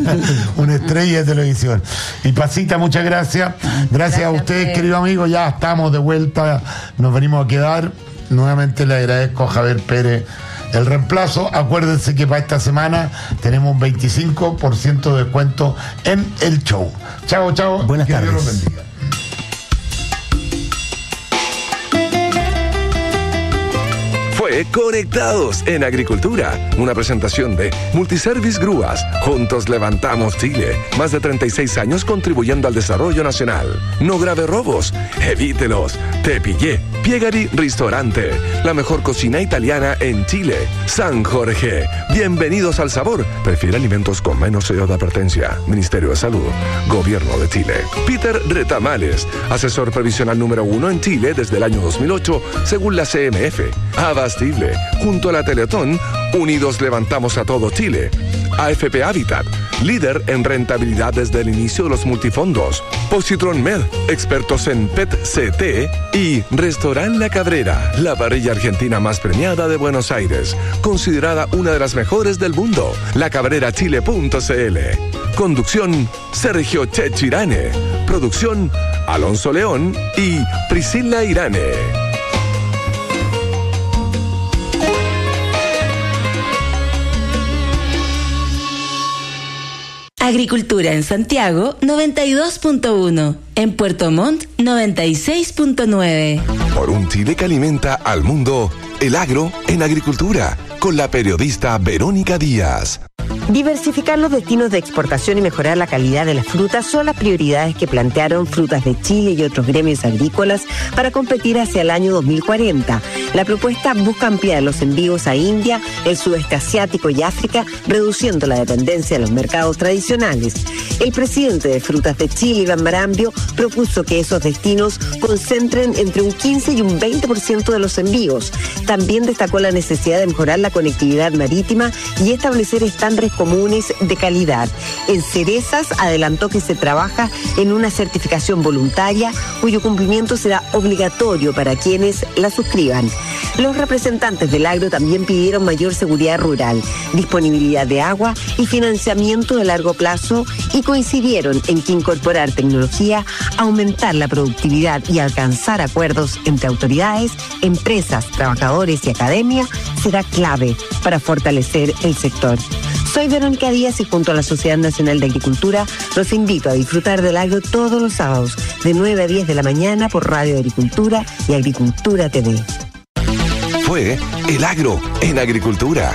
una estrella de televisión. Y Pasita, muchas gracias. Gracias, gracias a ustedes, queridos amigos. Ya estamos de vuelta. Nos venimos a quedar. Nuevamente le agradezco a Javier Pérez el reemplazo. Acuérdense que para esta semana tenemos un veinticinco por ciento de descuento en el show. Chao, chao. Buenas que tardes. Dios los bendiga. Fue Conectados en Agricultura, una presentación de Multiservice Grúas. Juntos levantamos Chile. Más de treinta y seis años contribuyendo al desarrollo nacional. No grave robos, evítelos. Te pillé. Piegari Ristorante, la mejor cocina italiana en Chile. San Jorge, bienvenidos al sabor. Prefiere alimentos con menos sello de advertencia. Ministerio de Salud, Gobierno de Chile. Peter Retamales, asesor previsional número uno en Chile desde el año dos mil ocho, según la C M F. Abastible, junto a la Teletón, unidos levantamos a todo Chile. A F P Habitat, líder en rentabilidad desde el inicio de los multifondos. Positron Med, expertos en P E T C T. Y Restaurant La Cabrera, la parrilla argentina más premiada de Buenos Aires, considerada una de las mejores del mundo. la cabrera chile punto c l. Conducción, Sergio Checho Irane. Producción, Alonso León y Priscila Irane. Agricultura en Santiago noventa y dos punto uno, en Puerto Montt noventa y seis punto nueve. Por un Chile que alimenta al mundo, el agro en agricultura, con la periodista Verónica Díaz. Diversificar los destinos de exportación y mejorar la calidad de las frutas son las prioridades que plantearon Frutas de Chile y otros gremios agrícolas para competir hacia el año dos mil cuarenta. La propuesta busca ampliar los envíos a India, el sudeste asiático y África, reduciendo la dependencia de los mercados tradicionales. El presidente de Frutas de Chile, Iván Marambio, propuso que esos destinos concentren entre un quince y un veinte por ciento de los envíos. También destacó la necesidad de mejorar la conectividad marítima y establecer estándares comunes de calidad. En Cerezas adelantó que se trabaja en una certificación voluntaria cuyo cumplimiento será obligatorio para quienes la suscriban. Los representantes del agro también pidieron mayor seguridad rural, disponibilidad de agua y financiamiento de largo plazo y coincidieron en que incorporar tecnología, aumentar la productividad y alcanzar acuerdos entre autoridades, empresas, trabajadores y academia será clave para fortalecer el sector. Soy Verónica Díaz y junto a la Sociedad Nacional de Agricultura los invito a disfrutar del agro todos los sábados de nueve a diez de la mañana por Radio Agricultura y Agricultura T V. Fue El Agro en Agricultura.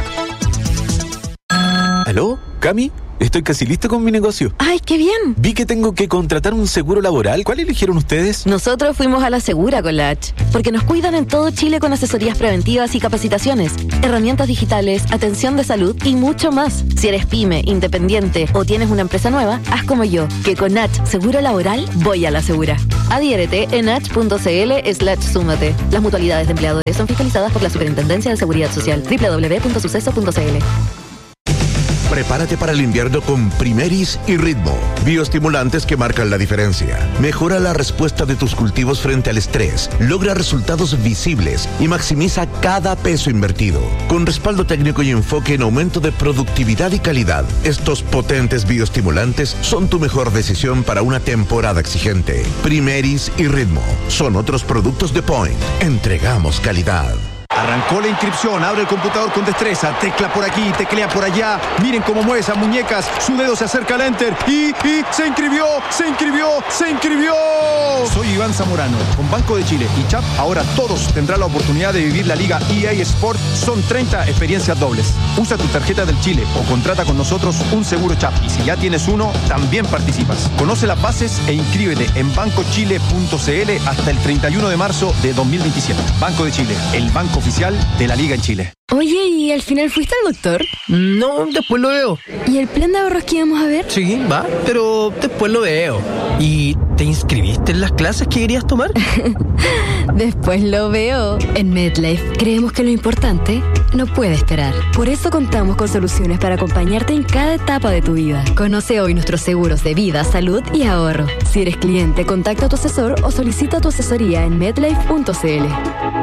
¿Aló? ¿Cami? Estoy casi listo con mi negocio. ¡Ay, qué bien! Vi que tengo que contratar un seguro laboral. ¿Cuál eligieron ustedes? Nosotros fuimos a la Segura con la H, porque nos cuidan en todo Chile con asesorías preventivas y capacitaciones, herramientas digitales, atención de salud y mucho más. Si eres pyme, independiente o tienes una empresa nueva, haz como yo, que con H Seguro Laboral voy a la Segura. Adhiérete en h.cl slash súmate. Las mutualidades de empleadores son fiscalizadas por la Superintendencia de Seguridad Social. doble u doble u doble u punto suceso punto c l. Prepárate para el invierno con Primeris y Ritmo, bioestimulantes que marcan la diferencia. Mejora la respuesta de tus cultivos frente al estrés, logra resultados visibles y maximiza cada peso invertido. Con respaldo técnico y enfoque en aumento de productividad y calidad, estos potentes bioestimulantes son tu mejor decisión para una temporada exigente. Primeris y Ritmo son otros productos de Point. Entregamos calidad. Arrancó la inscripción, abre el computador con destreza, tecla por aquí, teclea por allá, miren cómo mueve esas muñecas, su dedo se acerca al enter y, y se inscribió, se inscribió, se inscribió. Soy Iván Zamorano, con Banco de Chile y Chap, ahora todos tendrán la oportunidad de vivir la Liga E A Sport, son treinta experiencias dobles. Usa tu tarjeta del Chile o contrata con nosotros un seguro Chap y si ya tienes uno, también participas. Conoce las bases e inscríbete en banco chile punto c l hasta el treinta y uno de marzo de dos mil veintisiete. Banco de Chile, el banco oficial de la Liga en Chile. Oye, ¿y al final fuiste al doctor? No, después lo veo. ¿Y el plan de ahorros que íbamos a ver? Sí, va, pero después lo veo. ¿Y te inscribiste en las clases que querías tomar? Después lo veo. En MedLife creemos que lo importante no puede esperar. Por eso contamos con soluciones para acompañarte en cada etapa de tu vida. Conoce hoy nuestros seguros de vida, salud y ahorro. Si eres cliente, contacta a tu asesor o solicita tu asesoría en medlife punto c l.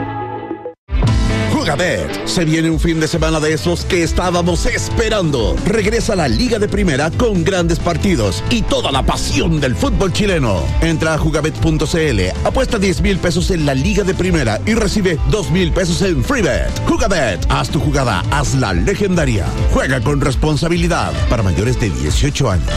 Jugabet, se viene un fin de semana de esos que estábamos esperando. Regresa a la Liga de Primera con grandes partidos y toda la pasión del fútbol chileno. Entra a jugabet punto c l, apuesta diez mil pesos en la Liga de Primera y recibe dos mil pesos en FreeBet. Jugabet, haz tu jugada, hazla legendaria. Juega con responsabilidad para mayores de dieciocho años.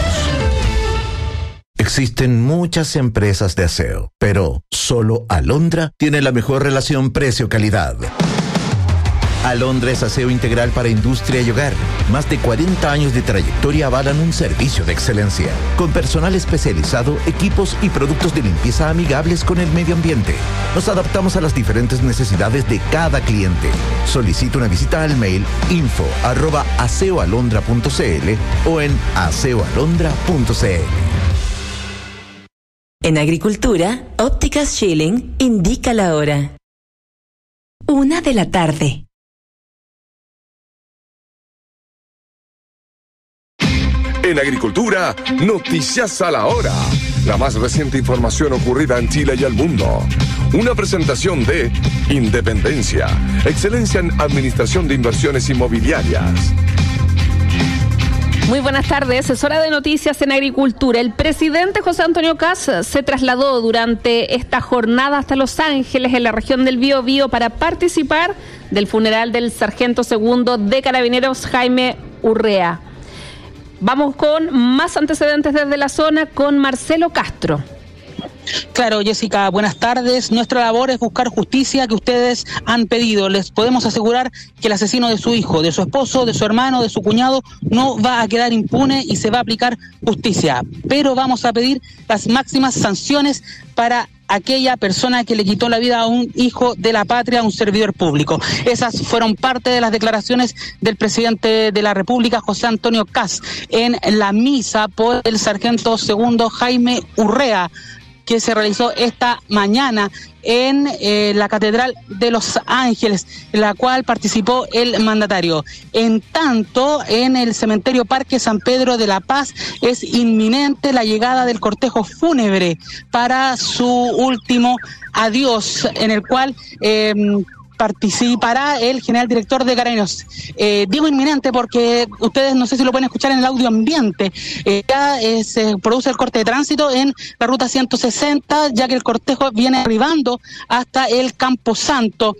Existen muchas empresas de aseo, pero solo Alondra tiene la mejor relación precio-calidad. Alondra es aseo integral para industria y hogar. Más de cuarenta años de trayectoria avalan un servicio de excelencia. Con personal especializado, equipos y productos de limpieza amigables con el medio ambiente. Nos adaptamos a las diferentes necesidades de cada cliente. Solicita una visita al mail info arroba aseoalondra punto c l o en aseoalondra punto c l. En Agricultura, Ópticas Schilling indica la hora. Una de la tarde. En Agricultura, noticias a la hora. La más reciente información ocurrida en Chile y el mundo. Una presentación de Independencia, excelencia en administración de inversiones inmobiliarias. Muy buenas tardes, es hora de noticias en Agricultura. El presidente José Antonio Kast se trasladó durante esta jornada hasta Los Ángeles, en la región del Bío Bío, para participar del funeral del sargento segundo de Carabineros Jaime Urrea. Vamos con más antecedentes desde la zona con Marcelo Castro. Claro, Jessica, buenas tardes. Nuestra labor es buscar justicia que ustedes han pedido. Les podemos asegurar que el asesino de su hijo, de su esposo, de su hermano, de su cuñado, no va a quedar impune y se va a aplicar justicia. Pero vamos a pedir las máximas sanciones para aquella persona que le quitó la vida a un hijo de la patria, a un servidor público. Esas fueron parte de las declaraciones del presidente de la República, José Antonio Kast, en la misa por el sargento segundo Jaime Urrea, que se realizó esta mañana en eh, la Catedral de Los Ángeles, en la cual participó el mandatario. En tanto, en el cementerio Parque San Pedro de la Paz es inminente la llegada del cortejo fúnebre para su último adiós, en el cual eh, participará el general director de Carabineros. Eh, digo inminente porque ustedes no sé si lo pueden escuchar en el audio ambiente. Eh, ya eh, se produce el corte de tránsito en la ruta ciento sesenta, ya que el cortejo viene arribando hasta el Campo Santo,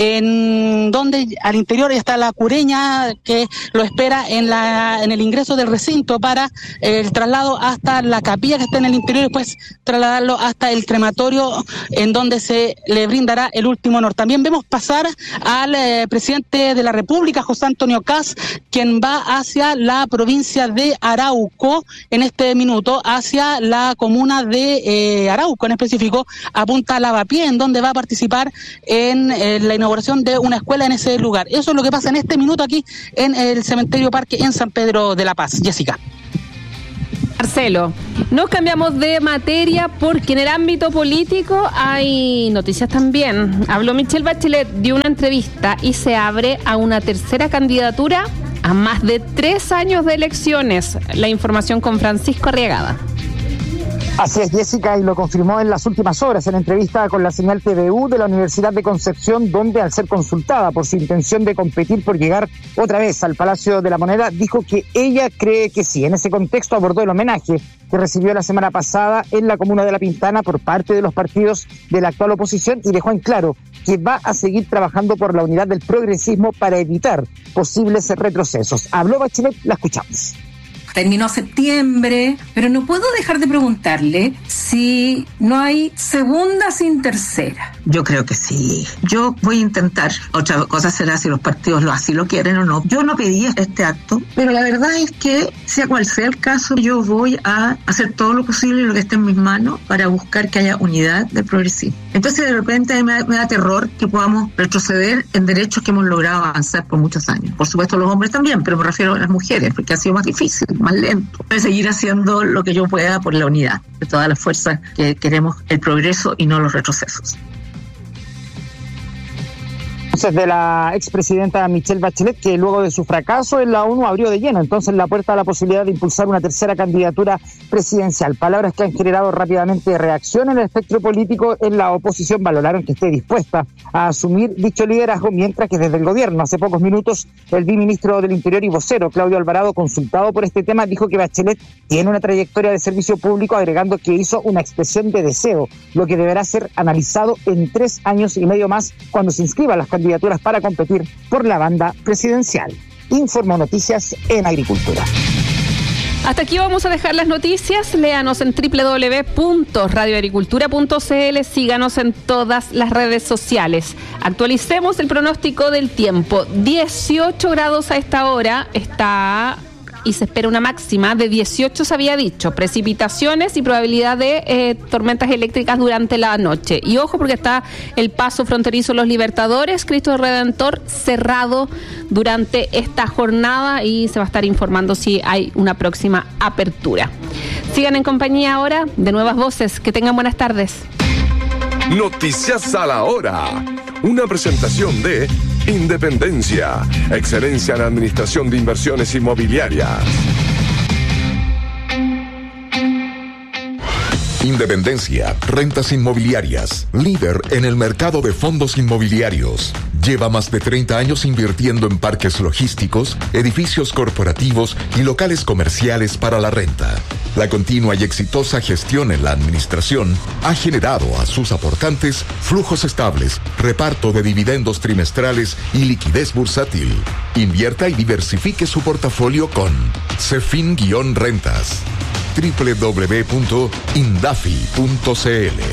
en donde al interior está la cureña que lo espera en la en el ingreso del recinto para eh, el traslado hasta la capilla que está en el interior y después trasladarlo hasta el crematorio, en donde se le brindará el último honor. También vemos pasar al eh, presidente de la República, José Antonio Kast, quien va hacia la provincia de Arauco en este minuto, hacia la comuna de eh, Arauco en específico, a Punta Lavapié, en donde va a participar en eh, la inauguración de una escuela en ese lugar. Eso es lo que pasa en este minuto aquí en el cementerio Parque en San Pedro de la Paz. Jessica. Marcelo, nos cambiamos de materia porque en el ámbito político hay noticias también. Habló Michelle Bachelet, dio una entrevista y se abre a una tercera candidatura a más de tres años de elecciones. La información con Francisco Arriagada. Así es, Jessica, y lo confirmó en las últimas horas en entrevista con la señal T V U de la Universidad de Concepción, donde al ser consultada por su intención de competir por llegar otra vez al Palacio de la Moneda, dijo que ella cree que sí. En ese contexto abordó el homenaje que recibió la semana pasada en la comuna de La Pintana por parte de los partidos de la actual oposición y dejó en claro que va a seguir trabajando por la unidad del progresismo para evitar posibles retrocesos. Habló Bachelet, la escuchamos. Terminó septiembre, pero no puedo dejar de preguntarle si no hay segunda sin tercera. Yo creo que sí. Yo voy a intentar. Otra cosa será si los partidos lo así lo quieren o no. Yo no pedí este acto, pero la verdad es que, sea cual sea el caso, yo voy a hacer todo lo posible y lo que esté en mis manos para buscar que haya unidad del progresismo. Entonces, de repente me da, me da terror que podamos retroceder en derechos que hemos logrado avanzar por muchos años. Por supuesto, los hombres también, pero me refiero a las mujeres, porque ha sido más difícil, más lento. Voy a seguir haciendo lo que yo pueda por la unidad de todas las fuerzas que queremos el progreso y no los retrocesos. Entonces, de la expresidenta Michelle Bachelet, que luego de su fracaso en la ONU abrió de lleno entonces la puerta a la posibilidad de impulsar una tercera candidatura presidencial. Palabras que han generado rápidamente reacción en el espectro político. En la oposición valoraron que esté dispuesta a asumir dicho liderazgo, mientras que desde el gobierno, hace pocos minutos, el viceministro del Interior y vocero, Claudio Alvarado, consultado por este tema, dijo que Bachelet tiene una trayectoria de servicio público, agregando que hizo una expresión de deseo, lo que deberá ser analizado en tres años y medio más cuando se inscriban las candidaturas para competir por la banda presidencial. Informó Noticias en Agricultura. Hasta aquí vamos a dejar las noticias. Léanos en doble u doble u doble u punto radio agricultura punto c l. Síganos en todas las redes sociales. Actualicemos el pronóstico del tiempo. dieciocho grados a esta hora. Está... y se espera una máxima de dieciocho, se había dicho, precipitaciones y probabilidad de eh, tormentas eléctricas durante la noche. Y ojo porque está el paso fronterizo Los Libertadores, Cristo Redentor, cerrado durante esta jornada y se va a estar informando si hay una próxima apertura. Sigan en compañía ahora de Nuevas Voces. Que tengan buenas tardes. Noticias a la hora. Una presentación de Independencia, excelencia en administración de inversiones inmobiliarias. Independencia, rentas inmobiliarias, líder en el mercado de fondos inmobiliarios. Lleva más de treinta años invirtiendo en parques logísticos, edificios corporativos y locales comerciales para la renta. La continua y exitosa gestión en la administración ha generado a sus aportantes flujos estables, reparto de dividendos trimestrales y liquidez bursátil. Invierta y diversifique su portafolio con Cefin-Rentas. doble u doble u doble u punto indafi punto c l.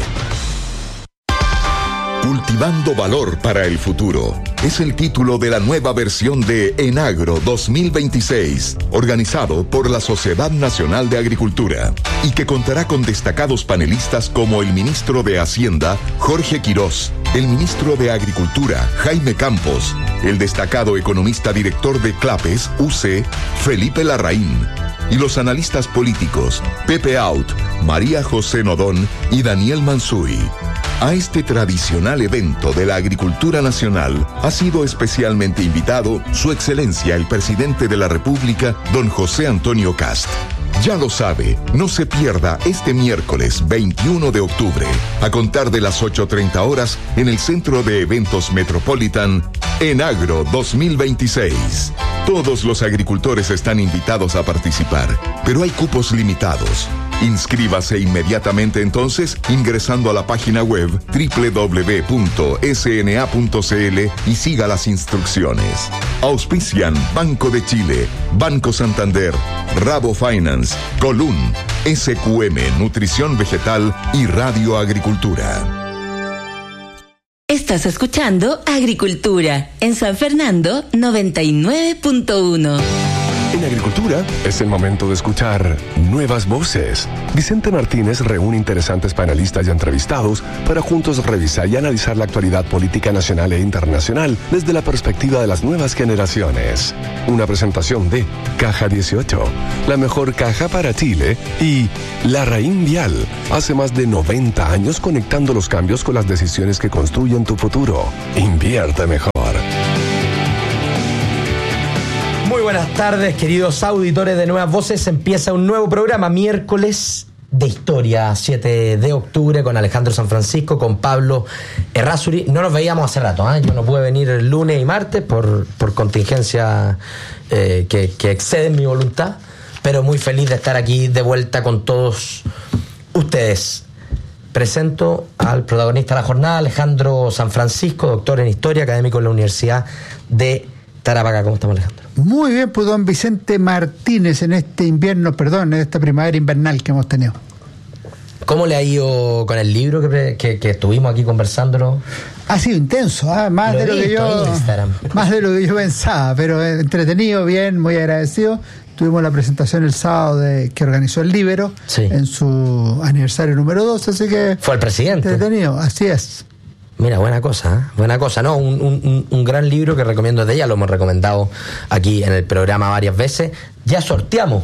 Cultivando valor para el futuro es el título de la nueva versión de Enagro dos mil veintiséis, organizado por la Sociedad Nacional de Agricultura, y que contará con destacados panelistas como el ministro de Hacienda, Jorge Quirós, el ministro de Agricultura, Jaime Campos, el destacado economista director de CLAPES, U C, Felipe Larraín, y los analistas políticos, Pepe Out, María José Nodón y Daniel Mansuy. A este tradicional evento de la agricultura nacional ha sido especialmente invitado Su Excelencia el Presidente de la República, don José Antonio Kast. Ya lo sabe, no se pierda este miércoles veintiuno de octubre, a contar de las ocho treinta horas, en el Centro de Eventos Metropolitan, Enagro dos mil veintiséis. Todos los agricultores están invitados a participar, pero hay cupos limitados. Inscríbase inmediatamente entonces ingresando a la página web doble u doble u doble u punto s n a punto c l y siga las instrucciones. Auspician Banco de Chile, Banco Santander, Rabo Finance, Colún, S Q M Nutrición Vegetal y Radio Agricultura. Estás escuchando Agricultura en San Fernando noventa y nueve punto uno. En Agricultura es el momento de escuchar nuevas voces. Vicente Martínez reúne interesantes panelistas y entrevistados para juntos revisar y analizar la actualidad política nacional e internacional desde la perspectiva de las nuevas generaciones. Una presentación de Caja dieciocho, la mejor caja para Chile, y Larraín Vial, hace más de noventa años conectando los cambios con las decisiones que construyen tu futuro. Invierte mejor. Muy buenas tardes, queridos auditores de Nuevas Voces. Empieza un nuevo programa, miércoles de historia, siete de octubre, con Alejandro San Francisco, con Pablo Errázuri. No nos veíamos hace rato, ¿eh? Yo no pude venir el lunes y martes por, por contingencia eh, que, que exceden mi voluntad, pero muy feliz de estar aquí de vuelta con todos ustedes. Presento al protagonista de la jornada, Alejandro San Francisco, doctor en historia, académico en la Universidad de Tarapacá. ¿Cómo estamos, Alejandro? Muy bien, pues don Vicente Martínez, en este invierno, perdón, en esta primavera invernal que hemos tenido. ¿Cómo le ha ido con el libro que, que, que estuvimos aquí conversándolo? Ha sido intenso, ¿eh? más lo de lo que yo más de lo que yo pensaba, pero entretenido, bien, muy agradecido. Tuvimos la presentación el sábado de que organizó el Líbero, sí, en su aniversario número dos, así que fue el presidente. Entretenido, así es. Mira, buena cosa, ¿eh? buena cosa, ¿no? Un, un, un gran libro que recomiendo de ella, lo hemos recomendado aquí en el programa varias veces. Ya sorteamos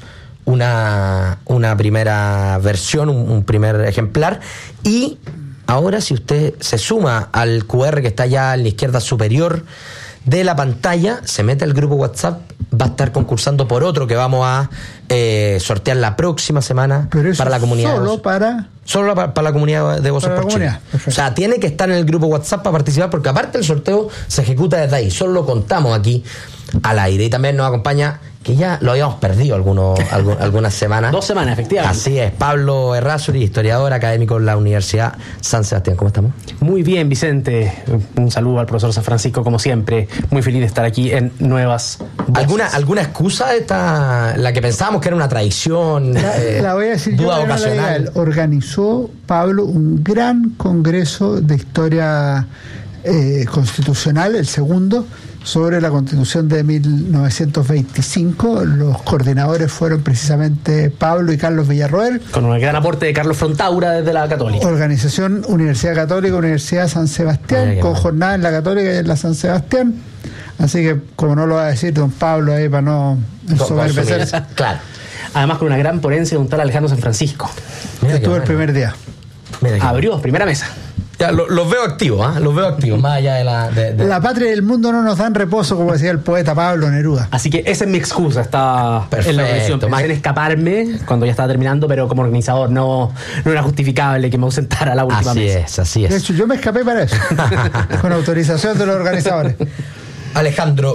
una, una primera versión, un, un primer ejemplar, y ahora si usted se suma al Q R que está allá en la izquierda superior de la pantalla, se mete al grupo WhatsApp, va a estar concursando por otro que vamos a eh, sortear la próxima semana. Pero eso para la comunidad. Solo para... Solo para, para la comunidad de Voces por Chile. O sea, tiene que estar en el grupo WhatsApp para participar, porque aparte el sorteo se ejecuta desde ahí. Solo lo contamos aquí al aire. Y también nos acompaña, que ya lo habíamos perdido algunos, algún, algunas semanas. Dos semanas, efectivamente. Así es, Pablo Errázuri, historiador, académico en la Universidad San Sebastián. ¿Cómo estamos? Muy bien, Vicente. Un saludo al profesor San Francisco, como siempre. Muy feliz de estar aquí en Nuevas Voces. ¿Alguna, alguna excusa esta, la que pensábamos que era una tradición? La, eh, la voy a decir duda yo, ocasional. La organizó Pablo un gran congreso de historia eh, constitucional, el segundo, sobre la Constitución de mil novecientos veinticinco. Los coordinadores fueron precisamente Pablo y Carlos Villarroel. Con un gran aporte de Carlos Frontaura desde la Católica. Organización Universidad Católica, Universidad San Sebastián, con jornada en la Católica y en la San Sebastián. Así que, como no lo va a decir don Pablo ahí para no ensoberbecerse. Claro. Además, con una gran ponencia de un tal Alejandro San Francisco. Mira, estuvo el primer día. Abrió, primera mesa. Ya, lo, los veo activos, ¿eh? Los veo activos, más allá de la... De, de... La patria y el mundo no nos dan reposo, como decía el poeta Pablo Neruda. Así que esa es mi excusa, está Perfecto, en la organización. Pensé en escaparme cuando ya estaba terminando, pero como organizador no, no era justificable que me ausentara la última así mesa. Así es, así es. De hecho, yo me escapé para eso, con autorización de los organizadores. Alejandro,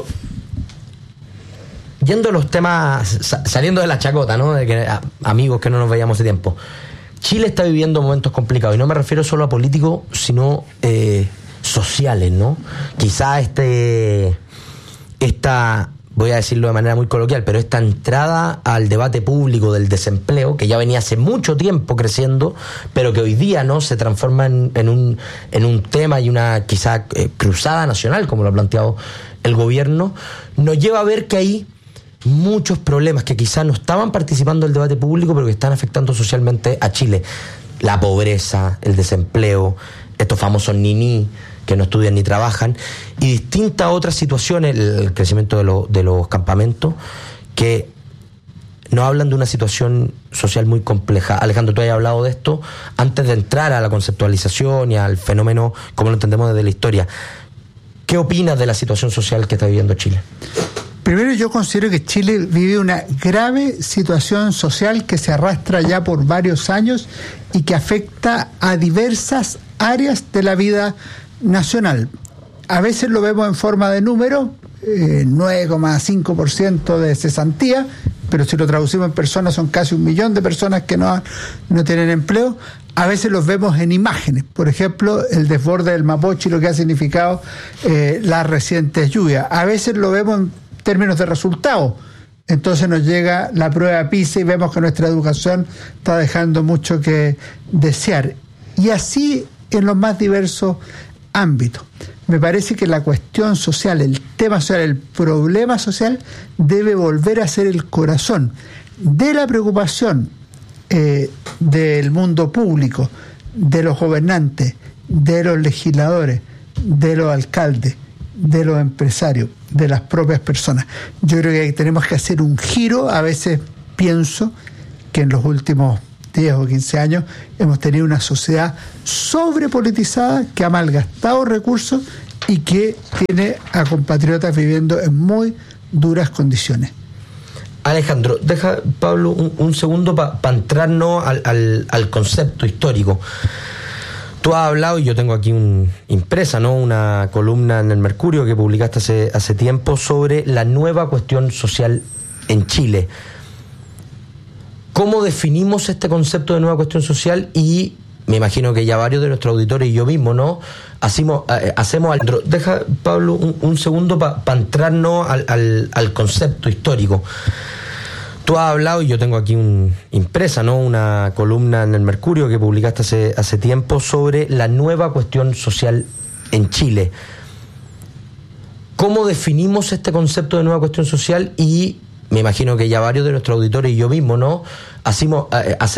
yendo a los temas, saliendo de la chacota, ¿no? De que a, amigos que no nos veíamos hace tiempo. Chile está viviendo momentos complicados, y no me refiero solo a políticos, sino eh, sociales, ¿no? Quizá este esta voy a decirlo de manera muy coloquial, pero esta entrada al debate público del desempleo, que ya venía hace mucho tiempo creciendo, pero que hoy día no se transforma en, en un en un tema y una quizá eh, cruzada nacional, como lo ha planteado el gobierno, nos lleva a ver que hay muchos problemas que quizá no estaban participando del debate público, pero que están afectando socialmente a Chile. La pobreza, el desempleo, estos famosos niní que no estudian ni trabajan, y distintas otras situaciones, el crecimiento de, lo, de los campamentos, que nos hablan de una situación social muy compleja. Alejandro, tú has hablado de esto antes de entrar a la conceptualización y al fenómeno como lo entendemos desde la historia. ¿Qué opinas de la situación social que está viviendo Chile? Primero, yo considero que Chile vive una grave situación social que se arrastra ya por varios años y que afecta a diversas áreas de la vida nacional. A veces lo vemos en forma de número, eh, nueve coma cinco por ciento de cesantía, pero si lo traducimos en personas son casi un millón de personas que no, no tienen empleo. A veces los vemos en imágenes, por ejemplo, el desborde del Mapocho y lo que ha significado eh, las recientes lluvias. A veces lo vemos en términos de resultados. Entonces nos llega la prueba PISA y vemos que nuestra educación está dejando mucho que desear. Y así en los más diversos ámbitos. Me parece que la cuestión social, el tema social, el problema social debe volver a ser el corazón de la preocupación eh, del mundo público, de los gobernantes, de los legisladores, de los alcaldes, de los empresarios, de las propias personas. Yo creo que tenemos que hacer un giro. A veces pienso que en los últimos diez o quince años hemos tenido una sociedad sobrepolitizada que ha malgastado recursos y que tiene a compatriotas viviendo en muy duras condiciones. Alejandro, deja, Pablo, un, un segundo para pa entrarnos al, al, al concepto histórico. Tú has hablado, y yo tengo aquí un, impresa, ¿no?, una columna en el Mercurio que publicaste hace, hace tiempo sobre la nueva cuestión social en Chile. ¿Cómo definimos este concepto de nueva cuestión social? Y me imagino que ya varios de nuestros auditores y yo mismo, ¿no?, hacemos, eh, hacemos al... Deja, Pablo, un, un segundo para pa entrarnos al, al, al concepto histórico. Tú has hablado, y yo tengo aquí un, impresa, ¿no?, una columna en el Mercurio que publicaste hace, hace tiempo sobre la nueva cuestión social en Chile. ¿Cómo definimos este concepto de nueva cuestión social? Y me imagino que ya varios de nuestros auditores y yo mismo, ¿no?, hacemos, eh, hacemos